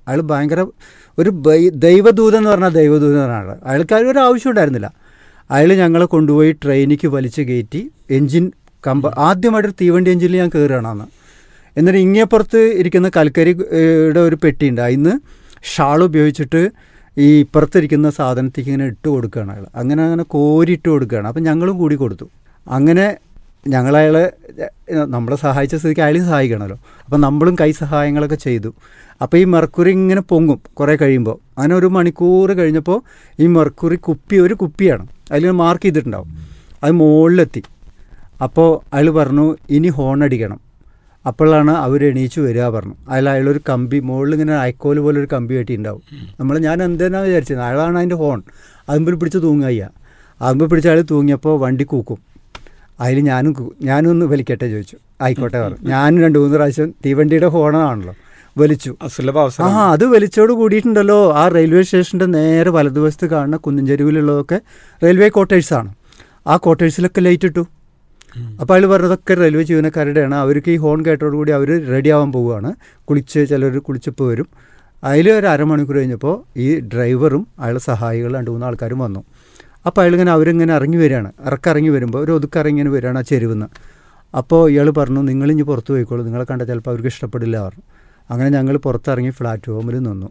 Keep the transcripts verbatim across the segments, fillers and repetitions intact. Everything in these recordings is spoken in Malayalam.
അയാൾ ഭയങ്കര ഒരു ദൈവദൂതൻ എന്ന് പറഞ്ഞാൽ ദൈവദൂതൻ എന്ന് പറഞ്ഞാൽ അയാൾക്ക് ഒരു ആവശ്യം ഉണ്ടായിരുന്നില്ല. അയാൾ ഞങ്ങളെ കൊണ്ടുപോയി ട്രെയിനിക്ക് വലിച്ച് കയറ്റി എൻജിൻ കമ്പ ആദ്യമായിട്ടൊരു തീവണ്ടി എൻജിനിൽ ഞാൻ കയറുകയാണ് അന്ന്. എന്നിട്ട് ഇങ്ങേപ്പുറത്ത് ഇരിക്കുന്ന കൽക്കരിയുടെ ഒരു പെട്ടിയുണ്ട്, അതിന് ഷാൾ ഉപയോഗിച്ചിട്ട് ഈ ഇപ്പുറത്തിരിക്കുന്ന സാധനത്തേക്ക് ഇങ്ങനെ ഇട്ട് കൊടുക്കുകയാണ് അയാൾ. അങ്ങനെ അങ്ങനെ കോരി ഇട്ട് കൊടുക്കുകയാണ്. അപ്പം ഞങ്ങളും കൂടി കൊടുത്തു. അങ്ങനെ ഞങ്ങളയാളെ നമ്മളെ സഹായിച്ച സ്ഥിതിക്ക് അയാളെയും സഹായിക്കണമല്ലോ. അപ്പം നമ്മളും കൈ സഹായങ്ങളൊക്കെ ചെയ്തു. അപ്പോൾ ഈ മെർക്കുറി ഇങ്ങനെ പൊങ്ങും കുറേ കഴിയുമ്പോൾ. അങ്ങനെ ഒരു മണിക്കൂർ കഴിഞ്ഞപ്പോൾ ഈ മെർക്കുറി കുപ്പി ഒരു കുപ്പിയാണ്, അതിൽ മാർക്ക് ചെയ്തിട്ടുണ്ടാവും. അത് മുകളിലെത്തി. അപ്പോൾ അയാൾ പറഞ്ഞു ഇനി ഹോൺ അടിക്കണം. അപ്പോഴാണ് അവർ എണീച്ച് വരിക പറഞ്ഞു. അതിൽ അയാളൊരു കമ്പി മുകളിൽ ഇങ്ങനെ അയക്കോല് പോലെ ഒരു കമ്പി കെട്ടിയിട്ടുണ്ടാവും. നമ്മൾ ഞാൻ എന്തിനാണ് വിചാരിച്ചത്, അയാളാണ് അതിൻ്റെ ഹോൺ. അതുമ്പിൽ പിടിച്ച് തൂങ്ങുക. അതുമ്പിൽ പിടിച്ച് അയാൾ തൂങ്ങിയപ്പോൾ വണ്ടി കൂക്കും. അതിൽ ഞാനും ഞാനൊന്ന് വലിക്കട്ടെ ചോദിച്ചു. ആയിക്കോട്ടെ പറഞ്ഞു. ഞാനും രണ്ട് മൂന്ന് പ്രാവശ്യം തീവണ്ടിയുടെ ഹോണാണല്ലോ വലിച്ചു. ആ അത് വലിച്ചോട് കൂടിയിട്ടുണ്ടല്ലോ ആ റെയിൽവേ സ്റ്റേഷൻ്റെ നേരെ വലതുവശത്ത് കാണുന്ന കുന്നിൻ ചെരുവിലുള്ളതൊക്കെ റെയിൽവേ ക്വാർട്ടേഴ്സാണ്. ആ ക്വാർട്ടേഴ്സിലൊക്കെ ലൈറ്റ് ഇട്ടു. അപ്പോൾ അയാൾ പറഞ്ഞതൊക്കെ റെയിൽവേ ജീവനക്കാരുടെയാണ്. അവർക്ക് ഈ ഹോൺ കേട്ടോടുകൂടി അവർ റെഡി ആവാൻ പോവുകയാണ്. കുളിച്ച് ചിലർ കുളിച്ചപ്പോൾ വരും. അതിൽ ഒരു അരമണിക്കൂർ കഴിഞ്ഞപ്പോൾ ഈ ഡ്രൈവറും അയാളുടെ സഹായികളും രണ്ട് മൂന്ന് ആൾക്കാരും വന്നു. അപ്പോൾ അയാളിങ്ങനെ അവരിങ്ങനെ ഇറങ്ങി വരികയാണ്. ഇറക്കിറങ്ങി വരുമ്പോൾ ഒരു ഒതുക്കിറങ്ങിങ്ങനെ വരികയാണ് ആ ചെരുവിന്ന്. അപ്പോൾ ഇയാൾ പറഞ്ഞു നിങ്ങളിഞ്ഞ് പുറത്ത് പോയിക്കോളൂ, നിങ്ങളെ കണ്ടാൽ ചിലപ്പോൾ അവർക്ക് ഇഷ്ടപ്പെടില്ല പറഞ്ഞു. അങ്ങനെ ഞങ്ങൾ പുറത്തിറങ്ങി പ്ലാറ്റ്ഫോമിൽ നിന്നു.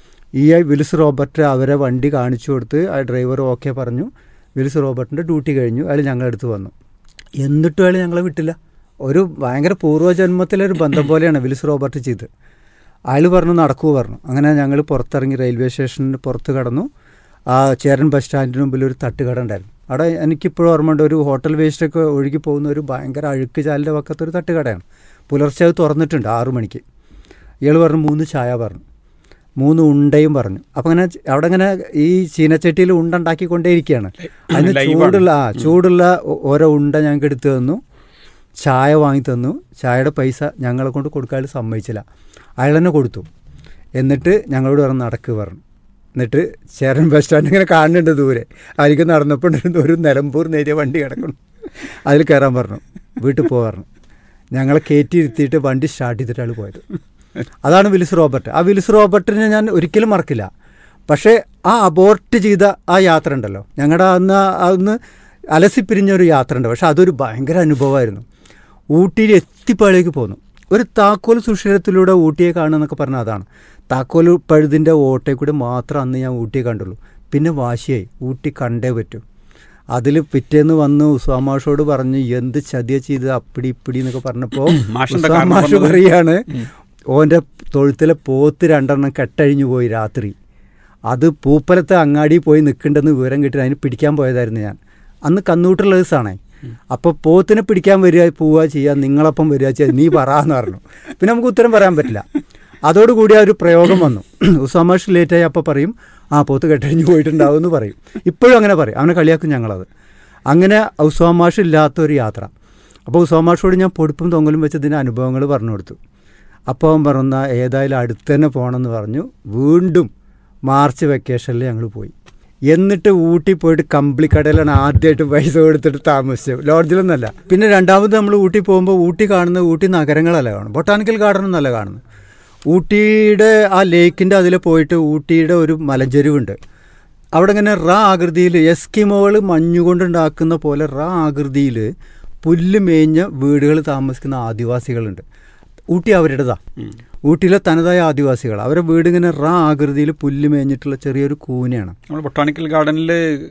ഈ വിൽസ് റോബർട്ട് അവരെ വണ്ടി കാണിച്ചു കൊടുത്ത് ആ ഡ്രൈവർ ഓക്കെ പറഞ്ഞു. വിൽസ് റോബർട്ടിൻ്റെ ഡ്യൂട്ടി കഴിഞ്ഞു. അയാൾ ഞങ്ങളടുത്ത് വന്നു. എന്നിട്ടും അയാൾ ഞങ്ങളെ വിട്ടില്ല. ഒരു ഭയങ്കര പൂർവ്വജന്മത്തിലൊരു ബന്ധം പോലെയാണ് വിൽസ് റോബർട്ട് ചെയ്ത്. അയാൾ പറഞ്ഞു നടക്കൂ പറഞ്ഞു. അങ്ങനെ ഞങ്ങൾ പുറത്തിറങ്ങി റെയിൽവേ സ്റ്റേഷനിൽ പുറത്ത് കടന്നു. ആ ചേരൻ ബസ് സ്റ്റാൻഡിന് മുമ്പിൽ ഒരു തട്ടുകട ഉണ്ടായിരുന്നു. അവിടെ എനിക്കിപ്പോഴും ഓർമ്മയുണ്ട്, ഒരു ഹോട്ടൽ വേസ്റ്റൊക്കെ ഒഴുകി പോകുന്ന ഒരു ഭയങ്കര അഴുക്ക് ചാലിൻ്റെ പക്കത്തൊരു തട്ടുകടയാണ്. പുലർച്ചെ അത് തുറന്നിട്ടുണ്ട് ആറു മണിക്ക്. ഇയാൾ പറഞ്ഞു മൂന്ന് ചായ പറഞ്ഞു, മൂന്ന് ഉണ്ടയും പറഞ്ഞു. അപ്പം അങ്ങനെ അവിടെ ഇങ്ങനെ ഈ ചീനച്ചട്ടിയിൽ ഉണ്ട ഉണ്ടാക്കിക്കൊണ്ടേയിരിക്കുകയാണ്. അതിന് ചൂടുള്ള ആ ചൂടുള്ള ഓരോ ഉണ്ട ഞങ്ങൾക്ക് എടുത്തു തന്നു. ചായ വാങ്ങി തന്നു. ചായയുടെ പൈസ ഞങ്ങളെ കൊണ്ട് കൊടുക്കാൻ സമ്മതിച്ചില്ല. അയാൾ തന്നെ കൊടുത്തു. എന്നിട്ട് ഞങ്ങളോട് പറഞ്ഞു നടക്ക് പറഞ്ഞു. എന്നിട്ട് ചേരൻ ബസ് സ്റ്റാൻഡ് ഇങ്ങനെ കാണുന്നുണ്ട് ദൂരെ. അതിലേക്ക് നടന്നപ്പോൾ ഒരു നിലമ്പൂർ നേരിയ വണ്ടി കിടക്കണം. അതിൽ കയറാൻ പറഞ്ഞു. വീട്ടിൽ പോകാറുണ്ട്. ഞങ്ങളെ കയറ്റി ഇരുത്തിയിട്ട് വണ്ടി സ്റ്റാർട്ട് ചെയ്തിട്ട് അയാൾ പോയത്. അതാണ് വിൽസ് റോബർട്ട്. ആ വിൽസ് റോബർട്ടിനെ ഞാൻ ഒരിക്കലും മറക്കില്ല. പക്ഷേ ആ അബോർട്ട് ചെയ്ത ആ യാത്ര ഉണ്ടല്ലോ, ഞങ്ങളുടെ അന്ന് അന്ന് അലസിപ്പിരിഞ്ഞൊരു യാത്ര ഉണ്ട്. പക്ഷെ അതൊരു ഭയങ്കര അനുഭവമായിരുന്നു. ഊട്ടിയിൽ എത്തിപ്പാളേക്ക് പോന്നു. ഒരു താക്കോൽ സുഷിരത്തിലൂടെ ഊട്ടിയെ കാണുക എന്നൊക്കെ പറഞ്ഞാൽ അതാണ്. താക്കോൽ പഴുതിൻ്റെ ഓട്ടയിൽ കൂടെ മാത്രം അന്ന് ഞാൻ ഊട്ടിയെ കണ്ടുള്ളൂ. പിന്നെ വാശിയായി ഊട്ടി കണ്ടേ പറ്റും. അതിൽ പിറ്റേന്ന് വന്ന് ഉസ്മാഷോട് പറഞ്ഞു എന്ത് ചതിയ ചെയ്ത് അപ്പിടി ഇപ്പിടി എന്നൊക്കെ പറഞ്ഞപ്പോൾ ഉസ്മാഷ് പറയാണ് ഓൻ്റെ തൊഴുത്തിലെ പോത്ത് രണ്ടെണ്ണം കെട്ടഴിഞ്ഞു പോയി രാത്രി. അത് പൂപ്പലത്തെ അങ്ങാടി പോയി നിൽക്കേണ്ടെന്ന് വിവരം കിട്ടി അതിന് പിടിക്കാൻ പോയതായിരുന്നു ഞാൻ. അന്ന് കന്നൂട്ടുള്ള ദിവസമാണേ. അപ്പോൾ പോത്തിനെ പിടിക്കാൻ വരിക പോവുക ചെയ്യുക, നിങ്ങളപ്പം വരിക ചെയ്യുക, നീ പറയാന്ന് പറഞ്ഞു. പിന്നെ നമുക്ക് ഉത്തരം പറയാൻ പറ്റില്ല. അതോടുകൂടി ആ ഒരു പ്രയോഗം വന്നു. ഉസ്മാഷ് ലേറ്റായി അപ്പോൾ പറയും ആ പോത്ത് കെട്ടഴിഞ്ഞു പോയിട്ടുണ്ടാവും എന്ന് പറയും. ഇപ്പോഴും അങ്ങനെ പറയും. അവനെ കളിയാക്കും ഞങ്ങളത്. അങ്ങനെ ഉസ്മാഷ് ഇല്ലാത്തൊരു യാത്ര. അപ്പോൾ ഉസ്മാഷോട് ഞാൻ പൊടിപ്പും തൊങ്ങലും വെച്ച് ഇതിൻ്റെ അനുഭവങ്ങൾ പറഞ്ഞു കൊടുത്തു. അപ്പോൾ അവൻ പറഞ്ഞ ഏതായാലും അടുത്ത് തന്നെ പോകണമെന്ന് പറഞ്ഞു. വീണ്ടും മാർച്ച് വെക്കേഷനിൽ ഞങ്ങൾ പോയി. എന്നിട്ട് ഊട്ടി പോയിട്ട് കമ്പിളിക്കടയിലാണ് ആദ്യമായിട്ട് പൈസ കൊടുത്തിട്ട് താമസിച്ചത്. ലോഡ്ജിലൊന്നുമല്ല. പിന്നെ രണ്ടാമത് നമ്മൾ ഊട്ടി പോകുമ്പോൾ ഊട്ടി കാണുന്നത് ഊട്ടി നഗരങ്ങളല്ല കാണുന്നത്, ബൊട്ടാനിക്കൽ ഗാർഡൻ എന്നല്ല കാണുന്നത്. ഊട്ടിയുടെ ആ ലേക്കിൻ്റെ അതിൽ പോയിട്ട് ഊട്ടിയുടെ ഒരു മലഞ്ചെരുവുണ്ട്. അവിടെ ഇങ്ങനെ റ ആകൃതിയിൽ എസ്കിമോകൾ മഞ്ഞുകൊണ്ടുണ്ടാക്കുന്ന പോലെ റ ആകൃതിയിൽ പുല്ല് മേഞ്ഞ വീടുകൾ താമസിക്കുന്ന ആദിവാസികളുണ്ട്. ഊട്ടി അവരുടേതാ. ഊട്ടിയിലെ തനതായ ആദിവാസികൾ. അവരുടെ വീട് ഇങ്ങനെ റ ആകൃതിയിൽ പുല്ല് മേഞ്ഞിട്ടുള്ള ചെറിയൊരു കൂനയാണ്. ബൊട്ടാണിക്കൽ ഗാർഡനിൽ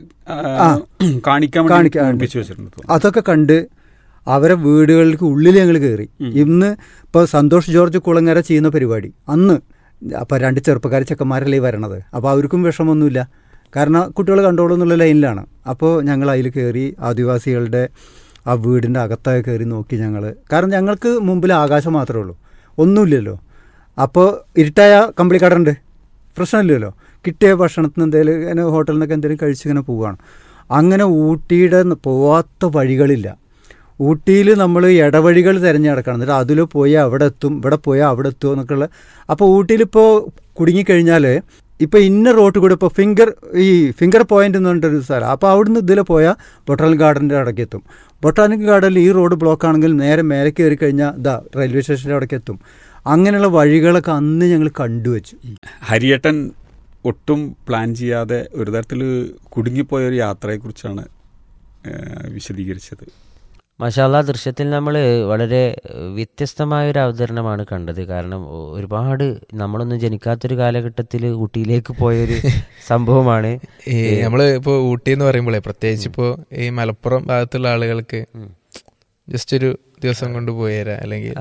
കാണിക്കാൻ അതൊക്കെ കണ്ട് അവരെ വീടുകൾക്ക് ഉള്ളിൽ ഞങ്ങൾ കയറി. ഇന്ന് ഇപ്പോൾ സന്തോഷ് ജോർജ് കുളങ്ങര ചെയ്യുന്ന പരിപാടി അന്ന് അപ്പോൾ രണ്ട് ചെറുപ്പക്കാർ ചെക്കന്മാരല്ലേ വരണത്. അപ്പോൾ അവർക്കും വിഷമമൊന്നുമില്ല, കാരണം കുട്ടികൾ കണ്ടോളൂ എന്നുള്ള ലൈനിലാണ്. അപ്പോൾ ഞങ്ങൾ അതിൽ കയറി ആദിവാസികളുടെ ആ വീടിൻ്റെ അകത്തൊക്കെ കയറി നോക്കി ഞങ്ങൾ. കാരണം ഞങ്ങൾക്ക് മുമ്പിൽ ആകാശം മാത്രമേ ഉള്ളൂ, ഒന്നുമില്ലല്ലോ. അപ്പോൾ ഇരുട്ടായ കമ്പിളിക്കടയുണ്ട്, പ്രശ്നമില്ലല്ലോ. കിട്ടിയ ഭക്ഷണത്തിന് എന്തെങ്കിലും ഇങ്ങനെ ഹോട്ടലിൽ നിന്നൊക്കെ എന്തെങ്കിലും കഴിച്ചിങ്ങനെ പോവുകയാണ്. അങ്ങനെ ഊട്ടിയുടെ പോവാത്ത വഴികളില്ല. ഊട്ടിയിൽ നമ്മൾ ഇടവഴികൾ തിരഞ്ഞെടുക്കണം. എന്നിട്ട് അതിൽ പോയാൽ അവിടെ എത്തും, ഇവിടെ പോയാൽ അവിടെ എത്തുമോ എന്നൊക്കെയുള്ള. അപ്പോൾ ഊട്ടിയിലിപ്പോൾ കുടുങ്ങിക്കഴിഞ്ഞാൽ ഇപ്പോൾ ഇന്ന റോട്ട് കൂടെ ഇപ്പോൾ ഫിംഗർ ഈ ഫിംഗർ പോയിൻ്റ് എന്ന് പറഞ്ഞിട്ടൊരു സ്ഥലം. അപ്പോൾ അവിടുന്ന് ഇതിൽ പോയാൽ ബൊട്ടാനിക്കൽ ഗാർഡൻ്റെ അവിടേക്ക് എത്തും. ബൊട്ടാനിക്കൽ ഗാർഡനിൽ ഈ റോഡ് ബ്ലോക്ക് ആണെങ്കിൽ നേരെ മേലെ കയറി കഴിഞ്ഞാൽ ഇതാ റെയിൽവേ സ്റ്റേഷൻ്റെ അവിടേക്ക് എത്തും. അങ്ങനെയുള്ള വഴികളൊക്കെ അന്ന് ഞങ്ങൾ കണ്ടുവച്ചു. ഹരിയേട്ടൻ ഒട്ടും പ്ലാൻ ചെയ്യാതെ ഒരു തരത്തിൽ കുടുങ്ങിപ്പോയൊരു യാത്രയെക്കുറിച്ചാണ് വിശദീകരിച്ചത്. മാഷാ അല്ലാഹ്, ദൃശ്യത്തിൽ നമ്മൾ വളരെ വ്യത്യസ്തമായൊരു അവതരണമാണ് കണ്ടത്. കാരണം ഒരുപാട് നമ്മളൊന്നും ജനിക്കാത്തൊരു കാലഘട്ടത്തിൽ ഊട്ടിയിലേക്ക് പോയൊരു സംഭവമാണ്. ഈ നമ്മൾ ഇപ്പോൾ ഊട്ടി എന്ന് പറയുമ്പോഴേ പ്രത്യേകിച്ച് ഇപ്പോൾ ഈ മലപ്പുറം ഭാഗത്തുള്ള ആളുകൾക്ക് ജസ്റ്റ് ഒരു ദിവസം കൊണ്ട് പോയേരാ, അല്ലെങ്കിൽ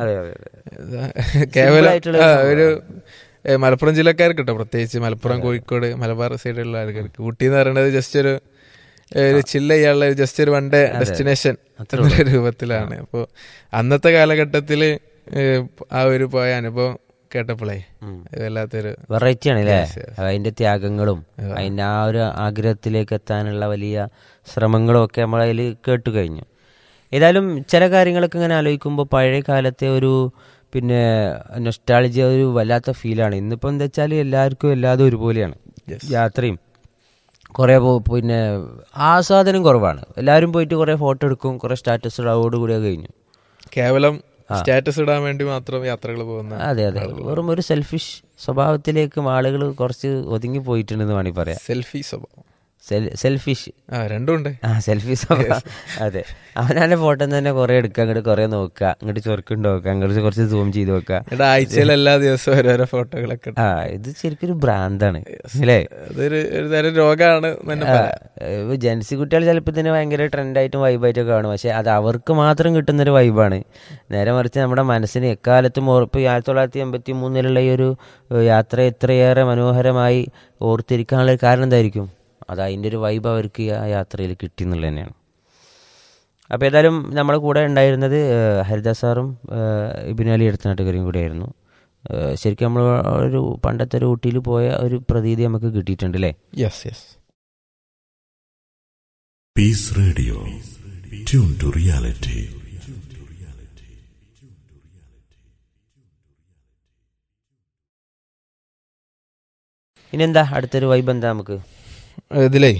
കേവലം ഒരു മലപ്പുറം ജില്ലക്കാർക്ക് കേട്ടോ, പ്രത്യേകിച്ച് മലപ്പുറം, കോഴിക്കോട്, മലബാർ സൈഡിലുള്ള ആൾക്കാർക്ക് ഊട്ടി എന്ന് പറയുന്നത് ജസ്റ്റ് ഒരു ഒരു ചില്ല ചെയ്യാനുള്ള ജസ്റ്റ് ഒരു വൺ ഡേ ഡെസ്റ്റിനേഷൻ എന്നുള്ള രൂപത്തിലാണ്. അപ്പോൾ അന്നത്തെ കാലഘട്ടത്തിൽ ആ ഒരു പോയ അനുഭവം കേട്ടപ്പോഴേ വല്ലാത്തൊരു വെറൈറ്റിയാണ് അല്ലേ. അതിന്റെ ത്യാഗങ്ങളും അതിന്റെ ആ ഒരു ആഗ്രഹത്തിലേക്ക് എത്താനുള്ള വലിയ ശ്രമങ്ങളും ഒക്കെ നമ്മൾ അതിൽ കേട്ടു കഴിഞ്ഞു. ഏതായാലും ചില കാര്യങ്ങളൊക്കെ ഇങ്ങനെ ആലോചിക്കുമ്പോൾ പഴയ കാലത്തെ ഒരു പിന്നെ നൊസ്റ്റാൾജിയ ഒരു വല്ലാത്ത ഫീലാണ്. ഇന്നിപ്പോൾ എന്താ വെച്ചാൽ എല്ലാവർക്കും എല്ലാതും ഒരുപോലെയാണ്. യാത്രയും കുറേ പിന്നെ ആസ്വാദനം കുറവാണ്. എല്ലാവരും പോയിട്ട് കുറേ ഫോട്ടോ എടുക്കും, കുറേ സ്റ്റാറ്റസ് ഇടാവോടുകൂടി കഴിഞ്ഞു. കേവലം സ്റ്റാറ്റസ് ഇടാൻ വേണ്ടി മാത്രം യാത്രകൾ പോകുന്ന. അതെ അതെ, വെറും ഒരു സെൽഫിഷ് സ്വഭാവത്തിലേക്കും ആളുകൾ കുറച്ച് ഒതുങ്ങി പോയിട്ടുണ്ടെന്ന് വേണമെങ്കിൽ പറയാം. സെൽഫി സ്വഭാവം, സെൽഫിഷ് രണ്ടും ഉണ്ട്. ആ സെൽഫി സ്വഭാവം. അതെ, അവനാന്റെ ഫോട്ടോ തന്നെ കുറെ എടുക്കുക, അങ്ങോട്ട് കുറെ നോക്കുക, അങ്ങോട്ട് ചൊറുക്കുണ്ട് നോക്കുക, അങ്ങോട്ട് കുറച്ച് സൂം ചെയ്ത് നോക്കുക. ആഴ്ചയിൽ എല്ലാ ദിവസവും ഓരോരോ ഫോട്ടോകളൊക്കെ. ആ ഇത് ശരിക്കും ഒരു ഭ്രാന്താണ് അല്ലേ. അതൊരു തരം രോഗമാണ്. ജെൻസി കുട്ടികൾ ചിലപ്പോൾ തന്നെ ഭയങ്കര ട്രെൻഡായിട്ടും വൈബായിട്ടൊക്കെ കാണും. പക്ഷെ അത് അവർക്ക് മാത്രം കിട്ടുന്നൊരു വൈബാണ്. നേരെ മറിച്ച് നമ്മുടെ മനസ്സിന് എക്കാലത്തും ഇപ്പോൾ ആയിരത്തി തൊള്ളായിരത്തി എൺപത്തി മൂന്നിലുള്ള ഈ ഒരു യാത്ര എത്രയേറെ മനോഹരമായി ഓർത്തിരിക്കാനുള്ള കാരണം എന്തായിരിക്കും? അത് അതിൻ്റെ ഒരു വൈബ് അവർക്ക് ആ യാത്രയിൽ കിട്ടി എന്നുള്ളത് തന്നെയാണ്. അപ്പോൾ ഏതായാലും നമ്മളെ കൂടെ ഉണ്ടായിരുന്നത് ഹരിദാസ് സാറും ഇബിനു അലി എടുത്തനാട്ടുകാരും കൂടെയായിരുന്നു. ശരിക്കും നമ്മൾ ഒരു പണ്ടത്തെ ഒരു ഊട്ടിയിൽ പോയ ഒരു പ്രതീതി നമുക്ക് കിട്ടിയിട്ടുണ്ട് അല്ലേ. Yes yes. Piece radio, tune to reality. ഇനി എന്താ അടുത്തൊരു വൈബ് എന്താ നമുക്ക് ഇതിലേ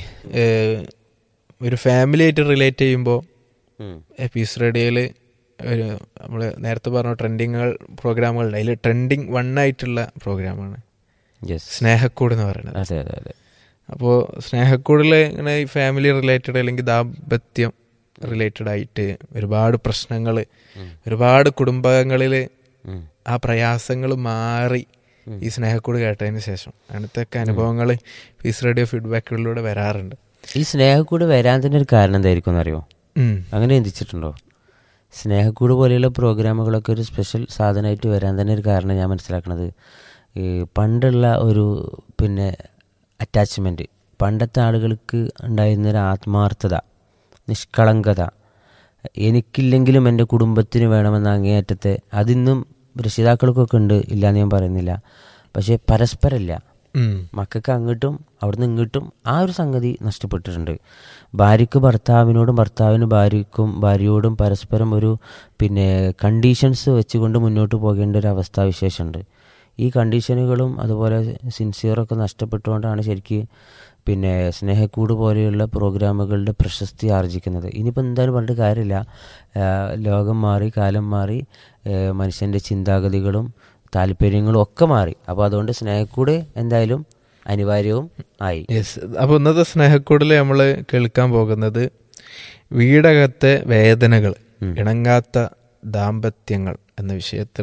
ഒരു ഫാമിലി ആയിട്ട് റിലേറ്റ് ചെയ്യുമ്പോൾ പീസ് റേഡിയോയിൽ ഒരു നമ്മൾ നേരത്തെ പറഞ്ഞ ട്രെൻഡിങ്ങുകൾ പ്രോഗ്രാമുകളുണ്ട്. അതിൽ ട്രെൻഡിങ് വൺ ആയിട്ടുള്ള പ്രോഗ്രാമാണ് സ്നേഹക്കൂട് എന്ന് പറയുന്നത്. അതെ അതെ അതെ. അപ്പോൾ സ്നേഹക്കൂടിൽ ഇങ്ങനെ ഈ ഫാമിലി റിലേറ്റഡ് അല്ലെങ്കിൽ ദാമ്പത്യം റിലേറ്റഡ് ആയിട്ട് ഒരുപാട് പ്രശ്നങ്ങൾ, ഒരുപാട് കുടുംബങ്ങളിൽ ആ പ്രയാസങ്ങൾ മാറി ഈ സ്നേഹക്കൂട് കേട്ടതിന് ശേഷം അങ്ങനത്തെ അനുഭവങ്ങൾ പീസ് റേഡിയോ ഫീഡ്ബാക്കുകളിലൂടെ വരാറുണ്ട്. ഈ സ്നേഹക്കൂട് വരാൻ തന്നെ ഒരു കാരണം എന്തായിരിക്കും എന്നറിയോ? അങ്ങനെ ചിന്തിച്ചിട്ടുണ്ടോ? സ്നേഹക്കൂട് പോലെയുള്ള പ്രോഗ്രാമുകളൊക്കെ ഒരു സ്പെഷ്യൽ സാധനമായിട്ട് വരാൻ തന്നെ ഒരു കാരണം ഞാൻ മനസ്സിലാക്കുന്നത് ഈ പണ്ടുള്ള ഒരു പിന്നെ അറ്റാച്ച്മെൻറ്റ്, പണ്ടത്തെ ആളുകൾക്ക് ഉണ്ടായിരുന്നൊരു ആത്മാർത്ഥത, നിഷ്കളങ്കത, എനിക്കില്ലെങ്കിലും എൻ്റെ കുടുംബത്തിന് വേണമെന്ന അങ്ങേയറ്റത്തെ, അതിന്നും രക്ഷിതാക്കൾക്കൊക്കെ ഉണ്ട്, ഇല്ലയെന്ന് ഞാൻ പറയുന്നില്ല. പക്ഷേ പരസ്പരമില്ല. മക്കൾക്ക് അങ്ങോട്ടും അവിടുന്ന് ഇങ്ങോട്ടും ആ ഒരു സംഗതി നഷ്ടപ്പെട്ടിട്ടുണ്ട്. ഭാര്യയ്ക്ക് ഭർത്താവിനോടും ഭർത്താവിന് ഭാര്യയ്ക്കും ഭാര്യയോടും പരസ്പരം ഒരു പിന്നെ കണ്ടീഷൻസ് വെച്ചുകൊണ്ട് മുന്നോട്ട് പോകേണ്ട ഒരു അവസ്ഥാവിശേഷമുണ്ട്. ഈ കണ്ടീഷനുകളും അതുപോലെ സിൻസിയറൊക്കെ നഷ്ടപ്പെട്ടുകൊണ്ടാണ് ശരിക്കും പിന്നെ സ്നേഹക്കൂട് പോലെയുള്ള പ്രോഗ്രാമുകളുടെ പ്രശസ്തി ആർജിക്കുന്നത്. ഇനിയിപ്പോൾ എന്തായാലും പറഞ്ഞിട്ട് കാര്യമില്ല, ലോകം മാറി, കാലം മാറി, മനുഷ്യൻ്റെ ചിന്താഗതികളും താല്പര്യങ്ങളും ഒക്കെ മാറി. അപ്പോൾ അതുകൊണ്ട് സ്നേഹക്കൂട് എന്തായാലും അനിവാര്യവും ആയി. യെസ്. അപ്പോൾ ഇന്നത്തെ സ്നേഹക്കൂടിൽ നമ്മൾ കേൾക്കാൻ പോകുന്നത് വീടകത്തെ വേദനകൾ, ഇണങ്ങാത്ത ദാമ്പത്യങ്ങൾ എന്ന വിഷയത്തിൽ